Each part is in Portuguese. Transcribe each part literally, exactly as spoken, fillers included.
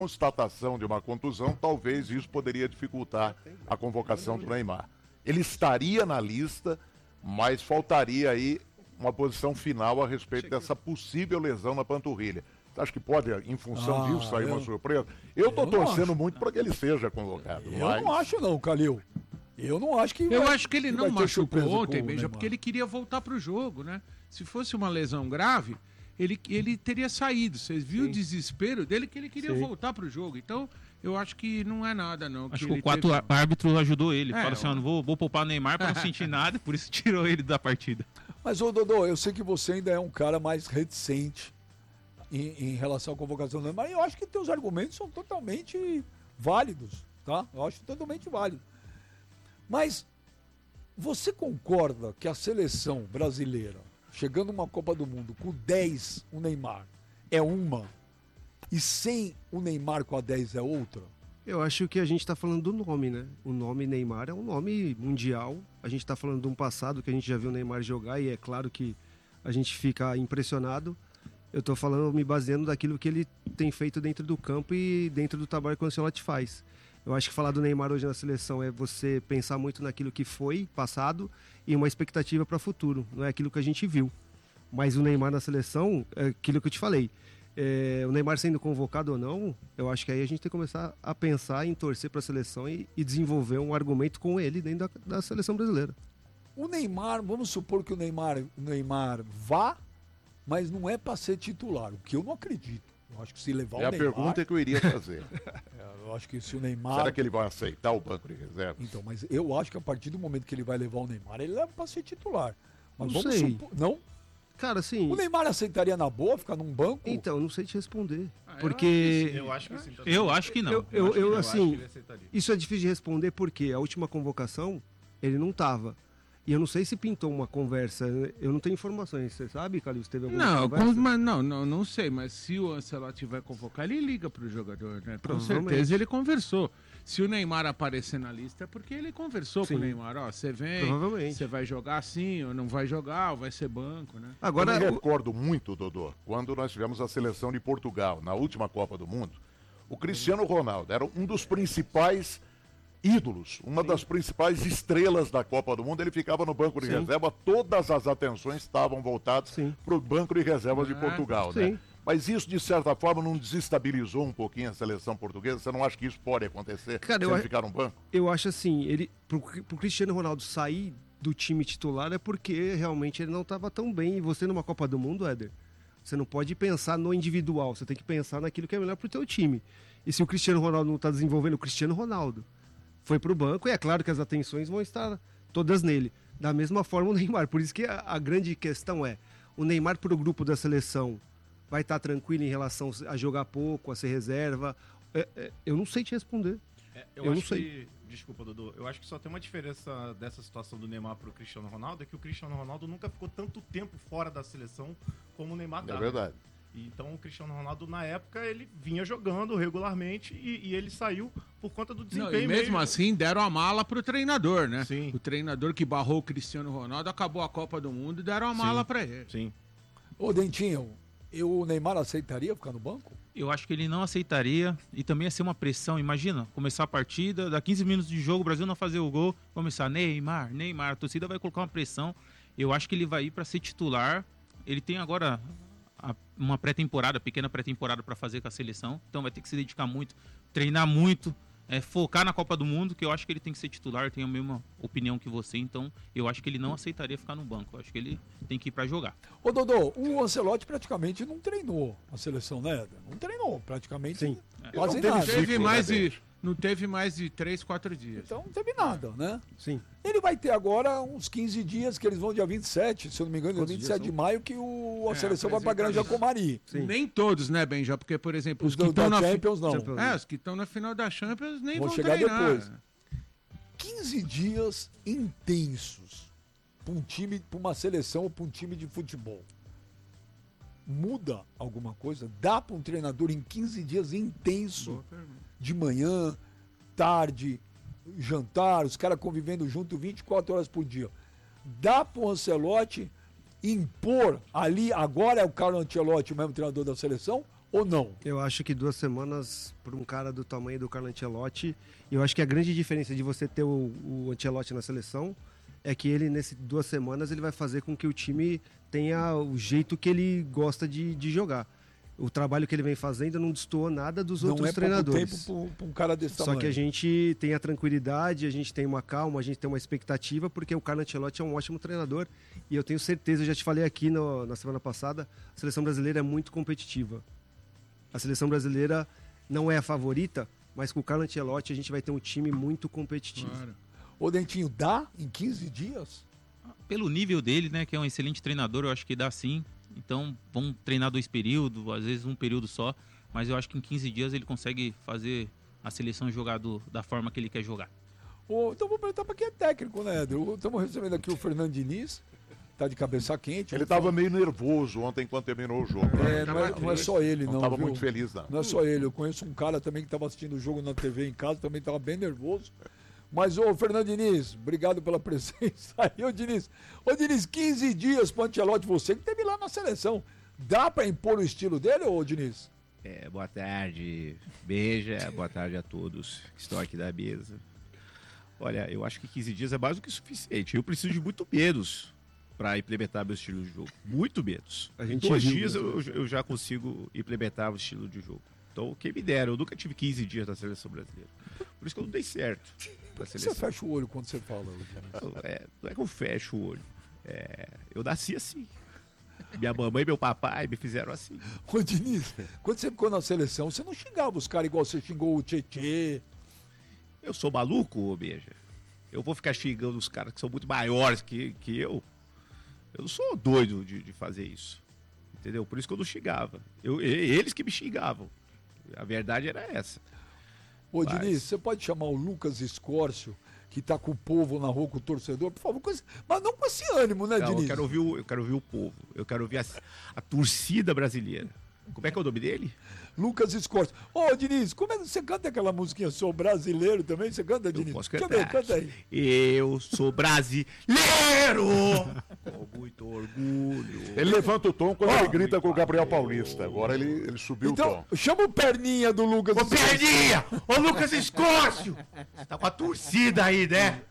constatação de uma contusão, talvez isso poderia dificultar a convocação do Neymar. Ele estaria na lista, mas faltaria aí uma posição final a respeito dessa possível lesão na panturrilha. Você acha que pode, em função Ah, disso, sair eu- uma surpresa? Eu estou eu não torcendo acho. muito para que ele seja convocado. Eu mas... não acho não, Calil. Eu não acho que Eu vai- acho que ele que não vai ter machucou surpresa ontem, com o Benja, Neymar. porque ele queria voltar pro jogo, né? Se fosse uma lesão grave, ele, ele teria saído. Vocês viram o desespero dele que ele queria Sim. voltar pro jogo. Então, eu acho que não é nada, não. Acho que ele o quarto teve- árbitro ajudou ele. É, Fala assim, ó, ó. não vou, vou poupar o Neymar pra não sentir nada, por isso tirou ele da partida. Mas, ô Dodô, eu sei que você ainda é um cara mais reticente em, em relação à convocação do Neymar. E eu acho que teus argumentos são totalmente válidos, tá? Eu acho totalmente válido. Mas você concorda que a seleção brasileira, chegando numa Copa do Mundo com dez, o Neymar, é uma, e sem o Neymar com a dez é outra? Eu acho que a gente está falando do nome, né? O nome Neymar é um nome mundial. A gente está falando de um passado que a gente já viu o Neymar jogar e é claro que a gente fica impressionado. Eu estou falando, me baseando daquilo que ele tem feito dentro do campo e dentro do trabalho que o Ancelotti faz. Eu acho que falar do Neymar hoje na seleção é você pensar muito naquilo que foi passado e uma expectativa para o futuro. Não é aquilo que a gente viu. Mas o Neymar na seleção, é aquilo que eu te falei. É, o Neymar sendo convocado ou não, eu acho que aí a gente tem que começar a pensar em torcer para a seleção e, e desenvolver um argumento com ele dentro da, da seleção brasileira. O Neymar, vamos supor que o Neymar, o Neymar vá, mas não é para ser titular, o que eu não acredito. Eu acho que se levar É o a Neymar... pergunta que eu iria fazer. Eu acho que se o Neymar... Será que ele vai aceitar o banco de reservas? Então, mas eu acho que a partir do momento que ele vai levar o Neymar, ele leva para ser titular. Mas Não vamos sei. supor... Não? Cara, assim... O Neymar aceitaria na boa ficar num banco? Então, eu não sei te responder. Ah, eu porque... Eu acho que sim. tá Eu tudo acho que não. Eu, eu, acho que eu, não, acho assim, que ele aceitaria. isso é difícil de responder porque a última convocação ele não tava. E eu não sei se pintou uma conversa. Eu não tenho informações. Você sabe, Calil, se teve alguma Não, conversa? com- mas não, não, não sei, mas se o Ancelotti vai convocar, ele liga pro jogador, né? Com Provavelmente. certeza ele conversou. Se o Neymar aparecer na lista é porque ele conversou Sim. com o Neymar, ó, você vem, Provavelmente. você vai jogar assim, ou não vai jogar, ou vai ser banco, né? Agora, eu me o- recordo muito, Dodô, quando nós tivemos a seleção de Portugal, na última Copa do Mundo, o Cristiano Ronaldo era um dos principais ídolos, uma das principais estrelas da Copa do Mundo. Ele ficava no banco de Sim. reserva, todas as atenções estavam voltadas Sim. para o banco de reservas de Ah, Portugal, né? sim. Mas isso, de certa forma, não desestabilizou um pouquinho a seleção portuguesa? Você não acha que isso pode acontecer Cara, se eu ele a- ficar no banco? eu acho assim, ele pro, pro Cristiano Ronaldo sair do time titular é porque realmente ele não estava tão bem. E você numa Copa do Mundo, Éder, você não pode pensar no individual, você tem que pensar naquilo que é melhor pro teu time. E se o Cristiano Ronaldo não está desenvolvendo, o Cristiano Ronaldo foi pro banco e é claro que as atenções vão estar todas nele. Da mesma forma o Neymar. Por isso que a, a grande questão é, o Neymar pro grupo da seleção vai estar tranquilo em relação a jogar pouco, a ser reserva? É, é, eu não sei te responder. É, eu, Eu acho não sei. que, desculpa, Dudu, eu acho que só tem uma diferença dessa situação do Neymar pro Cristiano Ronaldo, é que o Cristiano Ronaldo nunca ficou tanto tempo fora da seleção como o Neymar tá. É verdade. E então o Cristiano Ronaldo, na época, ele vinha jogando regularmente e, e ele saiu por conta do Não, desempenho e mesmo assim deram a mala pro treinador, né? Sim. O treinador que barrou o Cristiano Ronaldo acabou a Copa do Mundo e deram a mala pra ele. Sim. Ô, Dentinho, e o Neymar aceitaria ficar no banco? Eu acho que ele não aceitaria e também ia ser uma pressão. Imagina, começar a partida, dá quinze minutos de jogo, o Brasil não fazer o gol, começar Neymar, Neymar, a torcida vai colocar uma pressão. Eu acho que ele vai ir para ser titular. Ele tem agora a- uma pré-temporada, pequena pré-temporada para fazer com a seleção, então vai ter que se dedicar muito, treinar muito, é, focar na Copa do Mundo, que eu acho que ele tem que ser titular. Eu tenho a mesma opinião que você, então eu acho que ele não aceitaria ficar no banco. Eu acho que ele tem que ir para jogar. Ô, Dodô, o Ancelotti praticamente não treinou a seleção, né? Éder? Não treinou, praticamente. Sim. Quase Ele não nada. teve Teve Ciclo, mais né, de, Beijo? não teve mais de três, quatro dias. Então não teve nada, né? Sim. Ele vai ter agora uns quinze dias, que eles vão dia vinte e sete, se eu não me engano, dia Quantos vinte e sete dias de maio, que o, a É, seleção vai pra Granja apresentação. Comari. Sim. Nem todos, né, Benja? Porque, por exemplo, os, Os que do, estão da na fi- Champions, não. Champions. É, os que estão na final da Champions nem Vão vão chegar treinar. depois. quinze dias intensos pra um time, pra uma seleção ou pra um time de futebol. Muda alguma coisa? Dá pra um treinador em quinze dias intenso, Boa pergunta. de manhã, tarde, jantar, os caras convivendo junto vinte e quatro horas por dia. Dá pro Ancelotti impor ali, agora é o Carlo Ancelotti o mesmo treinador da seleção, Ou não? Eu acho que duas semanas para um cara do tamanho do Carlo Ancelotti, eu acho que a grande diferença de você ter o, o Ancelotti na seleção é que ele, nessas duas semanas, ele vai fazer com que o time tenha o jeito que ele gosta de, de jogar. O trabalho que ele vem fazendo não destoou nada dos Não outros é treinadores. pouco tempo para um cara desse Só tamanho. que a gente tem a tranquilidade, a gente tem uma calma, a gente tem uma expectativa, porque o Carlo Ancelotti é um ótimo treinador e eu tenho certeza, eu já te falei aqui no, na semana passada, a seleção brasileira é muito competitiva. A seleção brasileira não é a favorita, mas com o Carlo Ancelotti a gente vai ter um time muito competitivo. Claro. Ô, Dentinho, dá em quinze dias? Pelo nível dele, né, que é um excelente treinador, eu acho que dá sim. Então, vão treinar dois períodos, às vezes um período só, mas eu acho que em quinze dias ele consegue fazer a seleção jogar do, da forma que ele quer jogar. Ô, então vou perguntar para quem é técnico, né, Edro? Estamos recebendo aqui o Fernando Diniz, tá de cabeça quente. Ele estava meio nervoso ontem quando terminou o jogo. É, não, é, não é só ele, não. Não estava viu? muito feliz, não. Não é só ele, eu conheço um cara também que estava assistindo o jogo na T V em casa, também estava bem nervoso. Mas, ô, Fernando Diniz, obrigado pela presença aí, ô, Diniz. Ô, Diniz, quinze dias pro Ancelotti, você que teve lá na seleção. Dá para impor o estilo dele, ô, Diniz? É, boa tarde, beija, boa tarde a todos que estão aqui da mesa. Olha, eu acho que quinze dias é mais do que suficiente. Eu preciso de muito menos para implementar meu estilo de jogo. Muito menos. A gente Em dois viu, dias né? eu, eu já consigo implementar o estilo de jogo. Então, quem me dera, eu nunca tive quinze dias na seleção brasileira. Por isso que eu não dei certo Por na que você seleção. fecha o olho quando você fala, ô, Diniz? Não é, não é que eu fecho o olho. É, eu nasci assim. Minha mamãe e meu papai me fizeram assim. Ô, Diniz, quando você ficou na seleção, você não xingava os caras igual você xingou o Tietê. Eu sou maluco, ô Beija? Eu vou ficar xingando os caras que são muito maiores que, que eu? Eu não sou doido de, de fazer isso. Entendeu? Por isso que eu não xingava. Eu, e- eles que me xingavam. A verdade era essa. Ô, Mas- Diniz, você pode chamar o Lucas Escórcio, que tá com o povo na rua, com o torcedor, por favor, com esse- mas não com esse ânimo, né, Não, Diniz? eu, quero ouvir o, eu quero ouvir o povo. Eu quero ouvir a, a torcida brasileira. Como é que é o nome dele? Lucas Escórcio. Ô, Diniz, como é que você canta aquela musiquinha Sou Brasileiro também? Você canta, Eu Diniz? posso Deixa eu cantar. ver, canta aí. Eu sou brasileiro! Com muito orgulho. Ele levanta o tom quando ele grita com o Gabriel Paulista. Agora ele, ele subiu o Então, tom. chama o perninha do Lucas Ô, Escórcio. Perninha! Ô, Lucas Escórcio! Tá com a torcida aí, né?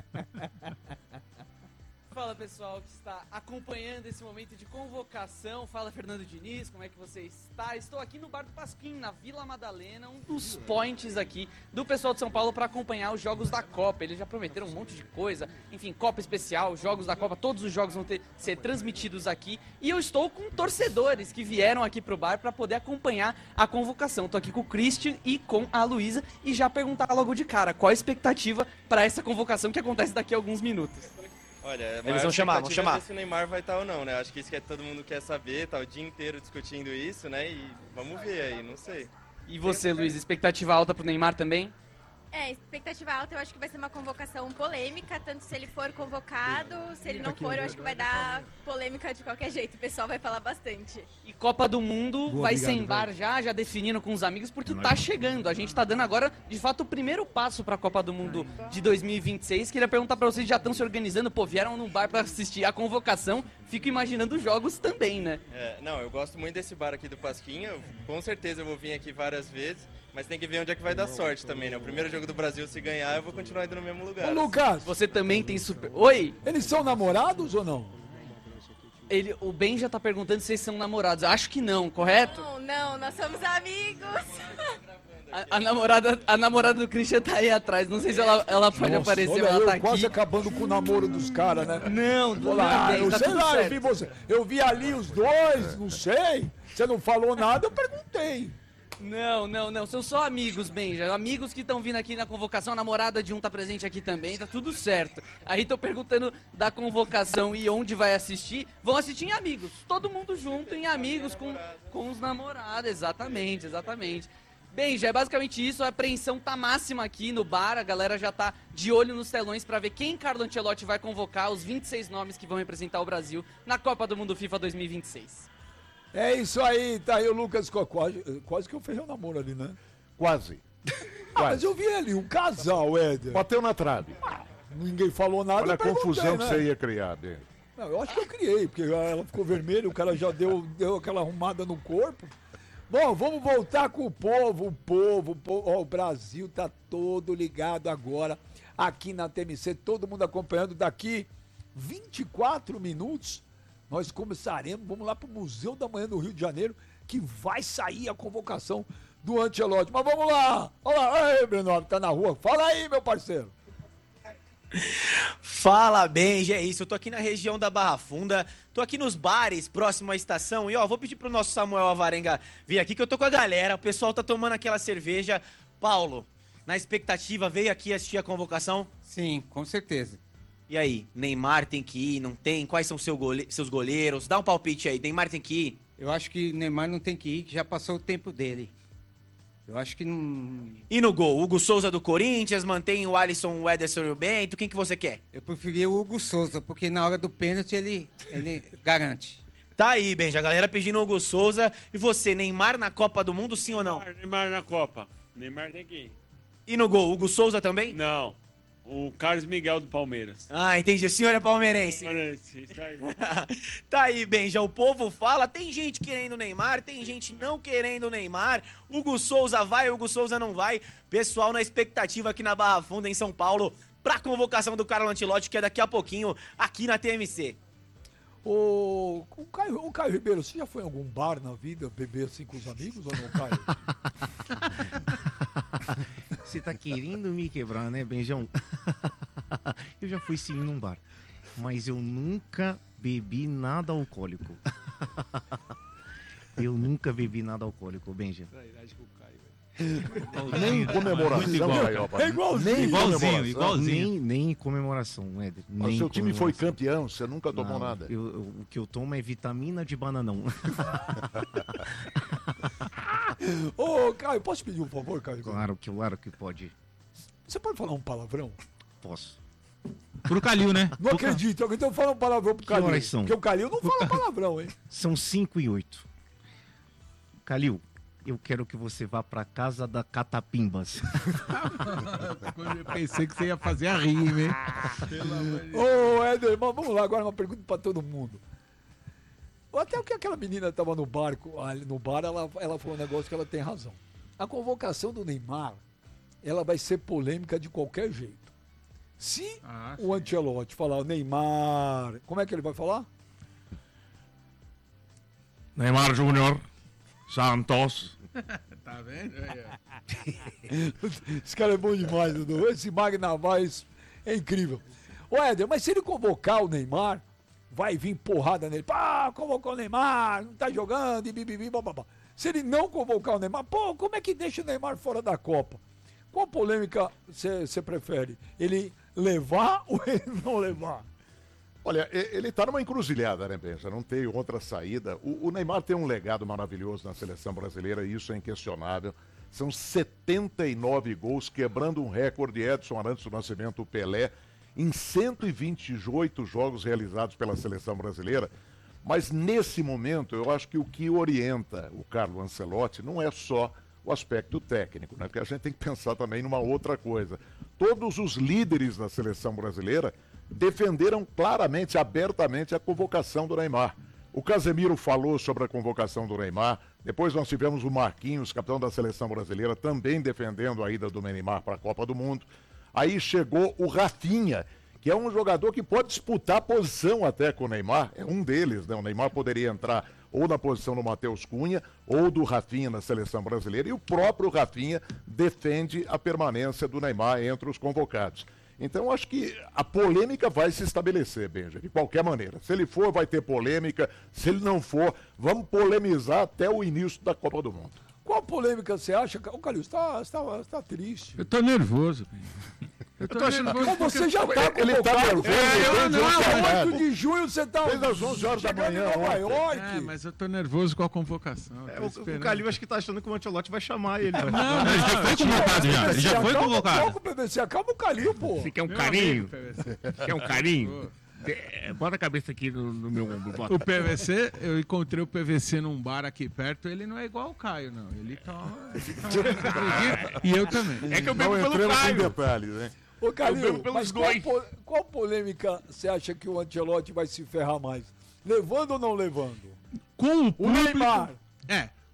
Fala pessoal que está acompanhando esse momento de convocação. Fala Fernando Diniz, como é que você está? Estou aqui no Bar do Pasquim, na Vila Madalena, um dos points aqui do pessoal de São Paulo para acompanhar os jogos da Copa. Eles já prometeram um monte de coisa, enfim, Copa especial, jogos da Copa, todos os jogos vão ter, ser transmitidos aqui. E eu estou com torcedores que vieram aqui pro bar para poder acompanhar a convocação. Estou aqui com o Christian e com a Luísa e já perguntar logo de cara, qual a expectativa para essa convocação que acontece daqui a alguns minutos? Olha, a Eles maior vão chamar, vão expectativa chamar. é ver se o Neymar vai estar ou não, né? Acho que isso que todo mundo quer saber, tá o dia inteiro discutindo isso, né? E vamos ver aí, não sei. E você, Luiz, expectativa alta pro Neymar também? É, expectativa alta, eu acho que vai ser uma convocação polêmica, tanto se ele for convocado, se ele não for, eu acho que vai dar polêmica de qualquer jeito, o pessoal vai falar bastante. E Copa do Mundo Boa, vai obrigado, ser em bar já, já definindo com os amigos, porque tá chegando. A gente tá dando agora, de fato, o primeiro passo pra Copa do Mundo de dois mil e vinte e seis. Queria perguntar pra vocês, já estão se organizando? Pô, vieram no bar pra assistir a convocação, fico imaginando os jogos também, né? É, não, eu gosto muito desse bar aqui do Pasquinha, eu- com certeza eu vou vir aqui várias vezes, mas tem que ver onde é que vai dar sorte também, né? O primeiro jogo do Brasil, se ganhar, eu vou continuar indo no mesmo lugar. Ô, Lucas, Você também tem super... Oi! eles são namorados ou não? Ele, o Ben já tá perguntando se eles são namorados. Acho que não, correto? Não, não, nós somos amigos. A, a namorada, a namorada do Christian tá aí atrás. Não sei se ela, ela pode Nossa, aparecer, olha, mas ela eu tá quase aqui. acabando com o namoro dos caras, né? Não, do Olá, nada, eu tá sei tudo lá, eu certo. vi você. Eu vi ali os dois, não sei. Você não falou nada, eu perguntei. Não, não, não. São só amigos, Benja. Amigos que estão vindo aqui na convocação. A namorada de um tá presente aqui também. Tá tudo certo. Aí tô perguntando da convocação e onde vai assistir. Vão assistir em amigos. Todo mundo junto em amigos com, com os namorados. Exatamente, exatamente. Benja, é basicamente isso. A apreensão tá máxima aqui no bar. A galera já tá de olho nos telões pra ver quem Carlo Ancelotti vai convocar. Os vinte e seis nomes que vão representar o Brasil na Copa do Mundo FIFA dois mil e vinte e seis. É isso aí, tá aí o Lucas. co- Quase, quase que eu fechei o namoro ali, né? Quase. Ah, mas eu vi ali, um casal, Éder. Bateu na trave. Ninguém falou nada. Olha a eu perguntei, confusão que né? você ia criar, Bê. Não, eu acho que eu criei, porque ela ficou vermelha, o cara já deu, deu aquela arrumada no corpo. Bom, vamos voltar com o povo, o povo, o povo. Ó, o Brasil tá todo ligado agora aqui na T M C, todo mundo acompanhando. Daqui vinte e quatro minutos nós começaremos, vamos lá pro Museu da Manhã do Rio de Janeiro, que vai sair a convocação do Ancelotti. Mas vamos lá, olha lá, aí, Breno, tá na rua, fala aí, meu parceiro. Fala bem, é isso, eu tô aqui na região da Barra Funda, tô aqui nos bares, próximo à estação, e ó, vou pedir pro nosso Samuel Alvarenga vir aqui, que eu tô com a galera, o pessoal tá tomando aquela cerveja. Paulo, na expectativa, veio aqui assistir a convocação? Sim, com certeza. E aí, Neymar tem que ir, não tem? Quais são seu gole... seus goleiros? Dá um palpite aí, Neymar tem que ir? Eu acho que o Neymar não tem que ir, que já passou o tempo dele. Eu acho que não... E no gol, Hugo Souza do Corinthians, mantém o Alisson, o Ederson e o Bento, quem que você quer? Eu preferi o Hugo Souza, porque na hora do pênalti ele, ele garante. Tá aí, Benja, a galera pedindo o Hugo Souza. E você, Neymar na Copa do Mundo, sim ou não? Neymar, Neymar na Copa. Neymar tem que ir. E no gol, Hugo Souza também? Não. O Carlos Miguel do Palmeiras. Ah, entendi. O senhor é palmeirense. Palmeirense, isso aí. Tá aí, Benja. O povo fala. Tem gente querendo o Neymar, tem gente não querendo o Neymar. Hugo Souza vai, Hugo Souza não vai. Pessoal na expectativa aqui na Barra Funda, em São Paulo, pra convocação do Carlo Ancelotti, que é daqui a pouquinho, aqui na T M C. Ô, o Caio, o Caio Ribeiro, você já foi em algum bar na vida beber assim com os amigos ou não, Caio? Você tá querendo me quebrar, né, Benjão? Eu já fui sim num bar, mas eu nunca bebi nada alcoólico. Eu nunca bebi nada alcoólico, Benja. Nem comemoração, Caio. É igualzinho. Nem Igualzinho, igualzinho. Nem, nem comemoração, Éder. Mas seu time foi campeão, você nunca tomou Não, nada. eu- eu- o que eu tomo é vitamina de bananão. Ô, Caio, posso pedir um favor, Caio? Claro que, claro que pode. Você pode falar um palavrão? Posso. Pro Calil, né? Não acredito, então fala um palavrão pro Que Calil. horas são? Porque o Calil não fala palavrão, hein? São cinco e oito. Calil, eu quero que você vá pra casa da Catapimbas. Eu pensei que você ia fazer a rima, hein? Ô, Éder, mas vamos lá, agora uma pergunta pra todo mundo. Até o que aquela menina tava no barco, ali no bar, ela, ela falou um negócio que ela tem razão. A convocação do Neymar, ela vai ser polêmica de qualquer jeito. Se Ah, o Ancelotti falar o Neymar, como é que ele vai falar? Neymar Júnior, Santos. Tá vendo? Aí, Esse cara é bom demais, Dudu. Esse Magna Vaz é incrível. Ô, Éder, mas se ele convocar o Neymar, vai vir porrada nele. Pá, convocou o Neymar, não tá jogando, e bibibi, bababá. Se ele não convocar o Neymar, pô, como é que deixa o Neymar fora da Copa? Qual polêmica você prefere? Ele levar ou ele não levar? Olha, e- ele tá numa encruzilhada, né, Benja? Não tem outra saída. O, o Neymar tem um legado maravilhoso na seleção brasileira e isso é inquestionável. São setenta e nove gols, quebrando um recorde de Edson Arantes do Nascimento, o Pelé, em cento e vinte e oito jogos realizados pela seleção brasileira. Mas nesse momento, eu acho que o que orienta o Carlo Ancelotti não é só o aspecto técnico, né? Porque a gente tem que pensar também numa outra coisa. Todos os líderes da seleção brasileira defenderam claramente, abertamente a convocação do Neymar. O Casemiro falou sobre a convocação do Neymar. Depois nós tivemos o Marquinhos, capitão da seleção brasileira, também defendendo a ida do Neymar para a Copa do Mundo. Aí chegou o Rafinha, que é um jogador que pode disputar a posição até com o Neymar. É um deles, né? O Neymar poderia entrar ou na posição do Matheus Cunha ou do Rafinha na seleção brasileira. E o próprio Rafinha defende a permanência do Neymar entre os convocados. Então, acho que a polêmica vai se estabelecer, Benja, de qualquer maneira. Se ele for, vai ter polêmica. Se ele não for, vamos polemizar até o início da Copa do Mundo. Qual polêmica você acha? Ô, Calil, você tá, você tá, você tá triste. Eu tô nervoso. Eu tô, tô achando- nervoso. Mas você porque- já tá Ele tá convocado. nervoso, É, desde eu não, ontem. oito de junho você tá... Desde as onze horas da chegando manhã em Nova ontem. York. É, mas eu tô nervoso com a convocação. É, tô o, o esperando. Calil acho que tá achando que o Ancelotti vai chamar ele. Vai. Não, Ele já foi convocado já. Ele já foi Acalma um convocado. pouco, P V C, acalma o Calil, pô. Você quer um Meu carinho? amigo, P V C. Quer um carinho? É, bota a cabeça aqui no, no meu ombro. Bota. O P V C, eu encontrei o P V C num bar aqui perto, ele não é igual o Caio, não. Ele toma. Ele toma você acredita? E eu também. É que eu bebo Não pelo entremos em Caio. detalhes, né? Ô, Calil, bebo pelos mas qual, dois. po- qual polêmica você acha que o Ancelotti vai se ferrar mais? Levando ou não levando? Com o O público. Neymar. É,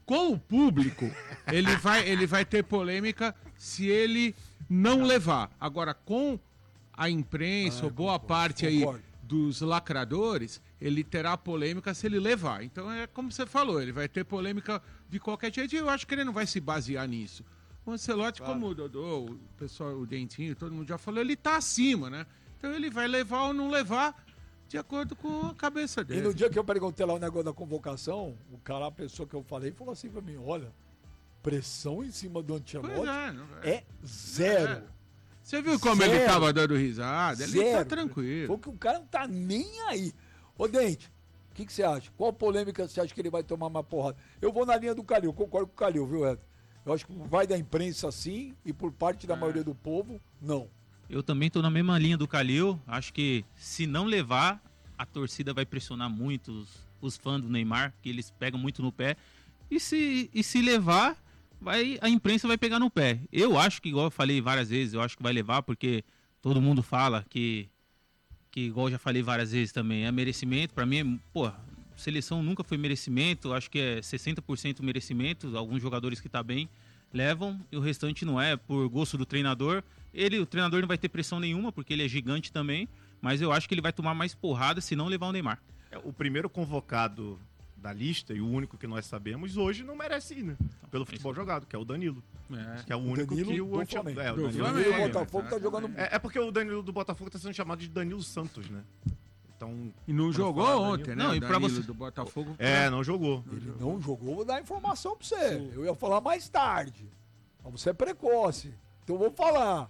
Com o público, ele vai, ele vai ter polêmica se ele não levar. Agora, com a imprensa, Ah, ou boa concordo, parte aí concordo. dos lacradores, ele terá polêmica se ele levar. Então é como você falou, ele vai ter polêmica de qualquer jeito e eu acho que ele não vai se basear nisso. O Ancelotti, Claro. como o Dodô, o pessoal, o Dentinho, todo mundo já falou, ele tá acima, né? Então ele vai levar ou não levar de acordo com a cabeça E dele. no dia que eu perguntei lá o negócio da convocação, o cara, a pessoa que eu falei, falou assim pra mim, olha, pressão em cima do Ancelotti Pois é, não é. é zero. É. Você viu como ele Zero. tava dando risada? Ele tá Zero. tranquilo. Foi que o cara não tá nem aí. Ô, Dente, o que, que você acha? Qual polêmica você acha que ele vai tomar uma porrada? Eu vou na linha do Calil, concordo com o Calil, viu, Ed? Eu acho que vai da imprensa sim, e por parte da maioria do povo, não. Eu também tô na mesma linha do Calil. Acho que se não levar, a torcida vai pressionar muito os, os fãs do Neymar, que eles pegam muito no pé. E se, e se levar, vai, a imprensa vai pegar no pé. Eu acho que, igual eu falei várias vezes, eu acho que vai levar, porque todo mundo fala que, que igual eu já falei várias vezes também, é merecimento. Pra mim, é, pô, seleção nunca foi merecimento, acho que é sessenta por cento merecimento. Alguns jogadores que tá bem levam e o restante não é, por gosto do treinador. Ele, o treinador não vai ter pressão nenhuma, porque ele é gigante também, mas eu acho que ele vai tomar mais porrada se não levar o Neymar. É, o primeiro convocado da lista e o único que nós sabemos hoje não merece ir, né? Pelo futebol jogado, que é o Danilo. É. Que é o único Danilo que do o anti... Flamengo. é, o Do Danilo Flamengo, do o Flamengo. Botafogo tá jogando... É, é porque o Danilo do Botafogo tá sendo chamado de Danilo Santos, né? Então. E não quando jogou falar ontem, Danilo- né? Não, o e pra Danilo você- do Botafogo. É, não jogou. Ele não jogou, vou dar informação pra você. Eu ia falar mais tarde. Mas você é precoce. Então eu vou falar.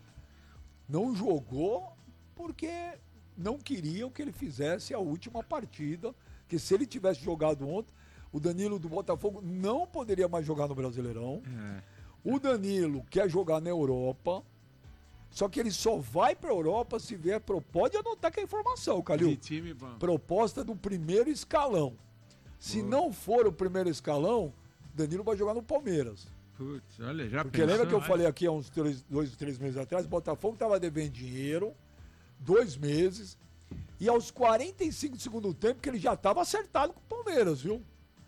Não jogou porque não queriam que ele fizesse a última partida. Que se ele tivesse jogado ontem, o Danilo do Botafogo não poderia mais jogar no Brasileirão. É. O Danilo quer jogar na Europa. Só que ele só vai pra Europa se vier. pro- Pode anotar que é informação, Calil. De time bom. Proposta do primeiro escalão. Se não for o primeiro escalão, Danilo vai jogar no Palmeiras. Putz, olha, já Porque pensou? lembra que eu falei aqui há uns três, dois, três meses atrás, o Botafogo estava devendo dinheiro, dois meses, e aos quarenta e cinco do segundo tempo que ele já estava acertado com o Palmeiras, viu?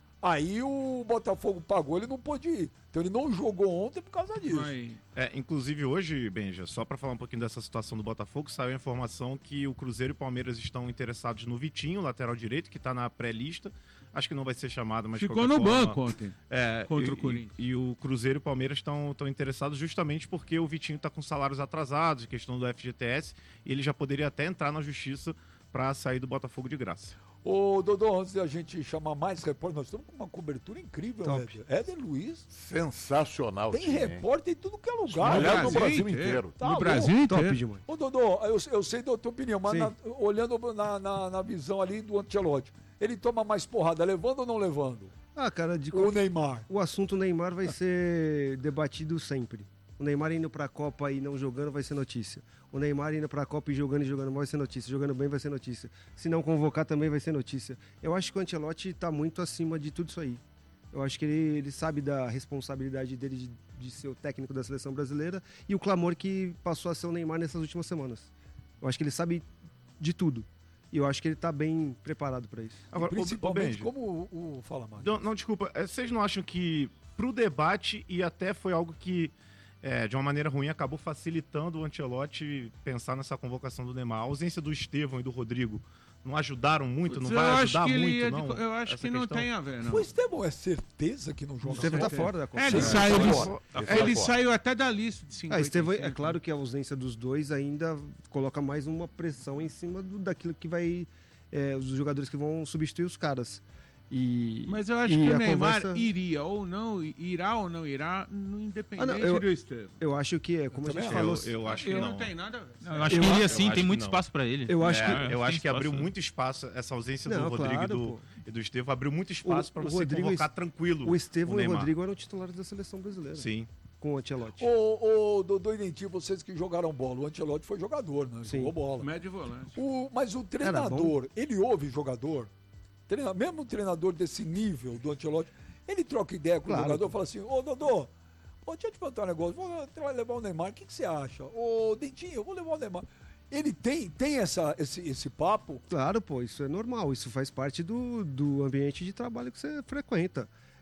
Aí o Botafogo pagou, ele não pôde ir. Então ele não jogou ontem por causa disso. Aí. É, inclusive hoje, Benja, só para falar um pouquinho dessa situação do Botafogo, saiu a informação que o Cruzeiro e o Palmeiras estão interessados no Vitinho, lateral direito, que está na pré-lista. Acho que não vai ser chamado, mas de Ficou qualquer no forma- banco ontem. É, Contra e, o Corinthians. E, e o Cruzeiro e o Palmeiras estão interessados justamente porque o Vitinho está com salários atrasados, questão do F G T S, e ele já poderia até entrar na justiça para sair do Botafogo de graça. Ô, Dodô, antes da gente chamar mais repórter, nós estamos com uma cobertura incrível, Top. Éder. Éder Luiz, Sensacional. tem time, hein? repórter em tudo que é lugar. Aliás, né? no Brasil inteiro. Tá no louco. Brasil Top inteiro. demais. Ô, Dodô, eu, eu sei da tua opinião, mas Sim. na- olhando na, na, na visão ali do Ancelotti, ele toma mais porrada, levando ou não levando? Ah, cara, de O Neymar. o assunto Neymar vai ser debatido sempre. O Neymar indo pra Copa e não jogando vai ser notícia. O Neymar indo pra Copa e jogando e jogando mal vai ser notícia. Jogando bem vai ser notícia. Se não convocar também vai ser notícia. Eu acho que o Ancelotti tá muito acima de tudo isso aí. Eu acho que ele, ele sabe da responsabilidade dele de, de ser o técnico da seleção brasileira e o clamor que passou a ser o Neymar nessas últimas semanas. Eu acho que ele sabe de tudo. E eu acho que ele tá bem preparado para isso. Agora, E ô, ô, principalmente, Benja, como o, o fala mais. Não, não, desculpa, é, vocês não acham que pro debate, e até foi algo que, é, de uma maneira ruim, acabou facilitando o Ancelotti pensar nessa convocação do Neymar? A ausência do Estevão e do Rodrigo não ajudaram muito? Putz, não vai eu acho ajudar que ele muito, ia de- não? Eu acho essa que não questão? tem a ver, não. O Estevão é certeza que não O joga. Estevão tá Sim. fora da Copa. É, ele, Sim, saiu, tá ele, fora. Tá ele fora. saiu até da lista de cinquenta Ah, e Estevão, cinco. é claro que a ausência dos dois ainda coloca mais uma pressão em cima do, daquilo que vai. É, os jogadores que vão substituir os caras. E, Mas eu acho e que o a Neymar conversa- iria ou não, irá ou não irá, no independente Ah, não, eu- do Estevão. Eu acho que é, como a também gente acho. falou. Eu, eu acho que Eu não. não tem nada a ver. Não, eu acho Eu que iria acho- sim, eu tem acho muito que não. espaço pra ele. Eu acho É, que. eu tem acho que abriu espaço. muito espaço, essa ausência Não, do Rodrigo claro, e, do, pô. e do Estevão abriu muito espaço O- para o você Rodrigo convocar e- tranquilo O Estevão e o Neymar. Rodrigo eram titulares da seleção brasileira. Sim. Com o Ancelotti. Ô, ô, Dodô e Dentinho, vocês que jogaram bola, o Ancelotti foi jogador, né? Sim. Jogou bola. Médio volante. O, mas o treinador, ele ouve jogador, treina, mesmo um treinador desse nível do Ancelotti, ele troca ideia com Claro. o jogador e fala assim, ô Dodô, pô, deixa eu te perguntar um negócio, vou tra- levar o Neymar, o que, que você acha? Ô Dentinho, eu vou levar o Neymar. Ele tem, tem essa, esse, esse papo? Claro, pô, isso é normal. Isso faz parte do, do ambiente de trabalho que você frequenta.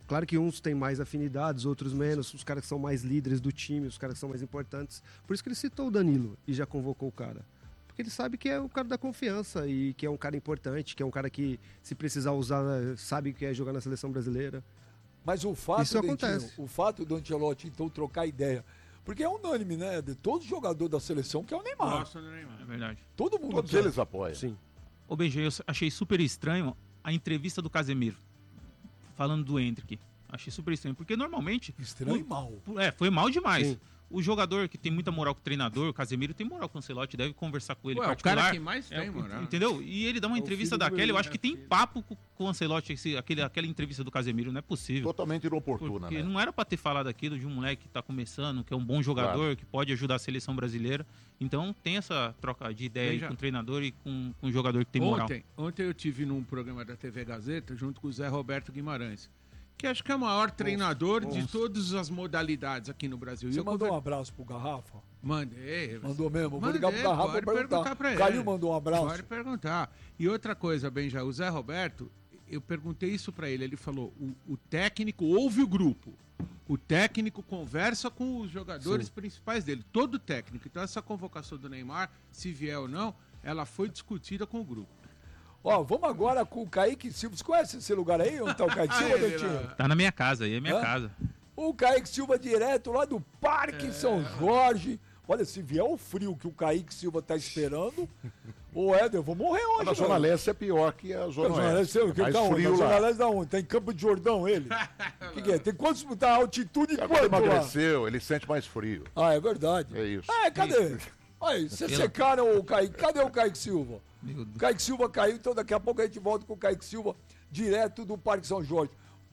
Claro que uns têm mais afinidades, outros menos, os caras que são mais líderes do time, os caras que são mais importantes. Por isso que ele citou o Danilo e já convocou o cara. Porque ele sabe que é o cara da confiança e que é um cara importante, que é um cara que, se precisar usar, sabe que é jogar na seleção brasileira. Mas o fato, Isso Dentinho, acontece. o fato do Ancelotti, então, trocar ideia. Porque é unânime, né? De todo jogador da seleção que é o Neymar. Nossa, Neymar. É verdade. Todo mundo Todos quer. eles apoiam. Sim. Ô, B G, eu achei super estranho a entrevista do Casemiro falando do Endrick. Achei super estranho, porque normalmente... Estranho o- e mal. É, foi mal demais. Sim. O jogador que tem muita moral com o treinador, o Casemiro, tem moral com o Ancelotti, deve conversar com ele Ué, o particular. cara que mais tem É, moral. Entendeu? E ele dá uma É o entrevista filho do daquela, eu Bruno, acho que é tem papo com, com o Ancelotti, esse, aquele, aquela entrevista do Casemiro, não é possível. Totalmente inoportuna, Porque né? não era pra ter falado aquilo de um moleque que tá começando, que é um bom jogador, Claro. que pode ajudar a seleção brasileira. Então tem essa troca de ideia aí Bem, já- com o treinador e com, com o jogador que tem moral. Ontem, ontem eu tive num programa da T V Gazeta junto com o Zé Roberto Guimarães, que acho que é o maior treinador de todas as modalidades aqui no Brasil. E Você eu mandou um conver- abraço pro Garrafa? Mandei. Mandou mesmo? Vou Mandei, ligar pro Garrafa pode pra perguntar. perguntar pra ele. Calil mandou um abraço. Pode perguntar. E outra coisa, Benja, o Zé Roberto, eu perguntei isso pra ele, ele falou, o, o técnico ouve o grupo, o técnico conversa com os jogadores Sim. principais dele, todo técnico. Então essa convocação do Neymar, se vier ou não, ela foi discutida com o grupo. Ó, vamos agora com o Kaique Silva. Você conhece esse lugar aí? Onde tá o Kaique Silva, Ele Dentinho? lá. Tá na minha casa, aí é minha Hã? casa. O Kaique Silva direto lá do Parque São Jorge. Olha, se vier o frio que o Kaique Silva tá esperando, ô Éder, eu vou morrer hoje. A Zona velho. Leste é pior que a A Zona Zona Oeste. Leste, É mais tá onde? frio A Zona lá. Leste da onde? Tá em Campo de Jordão ele? O que, que é? Tem quantos, tá a altitude Agora quanto lá? emagreceu, ele sente mais frio. Ah, é verdade. É isso. É, cadê? Olha, vocês Aquela- secaram o Kaique. Cadê o Kaique Silva? Meu O Deus. Kaique Silva caiu, então daqui a pouco a gente volta com o Kaique Silva direto do Parque São Jorge.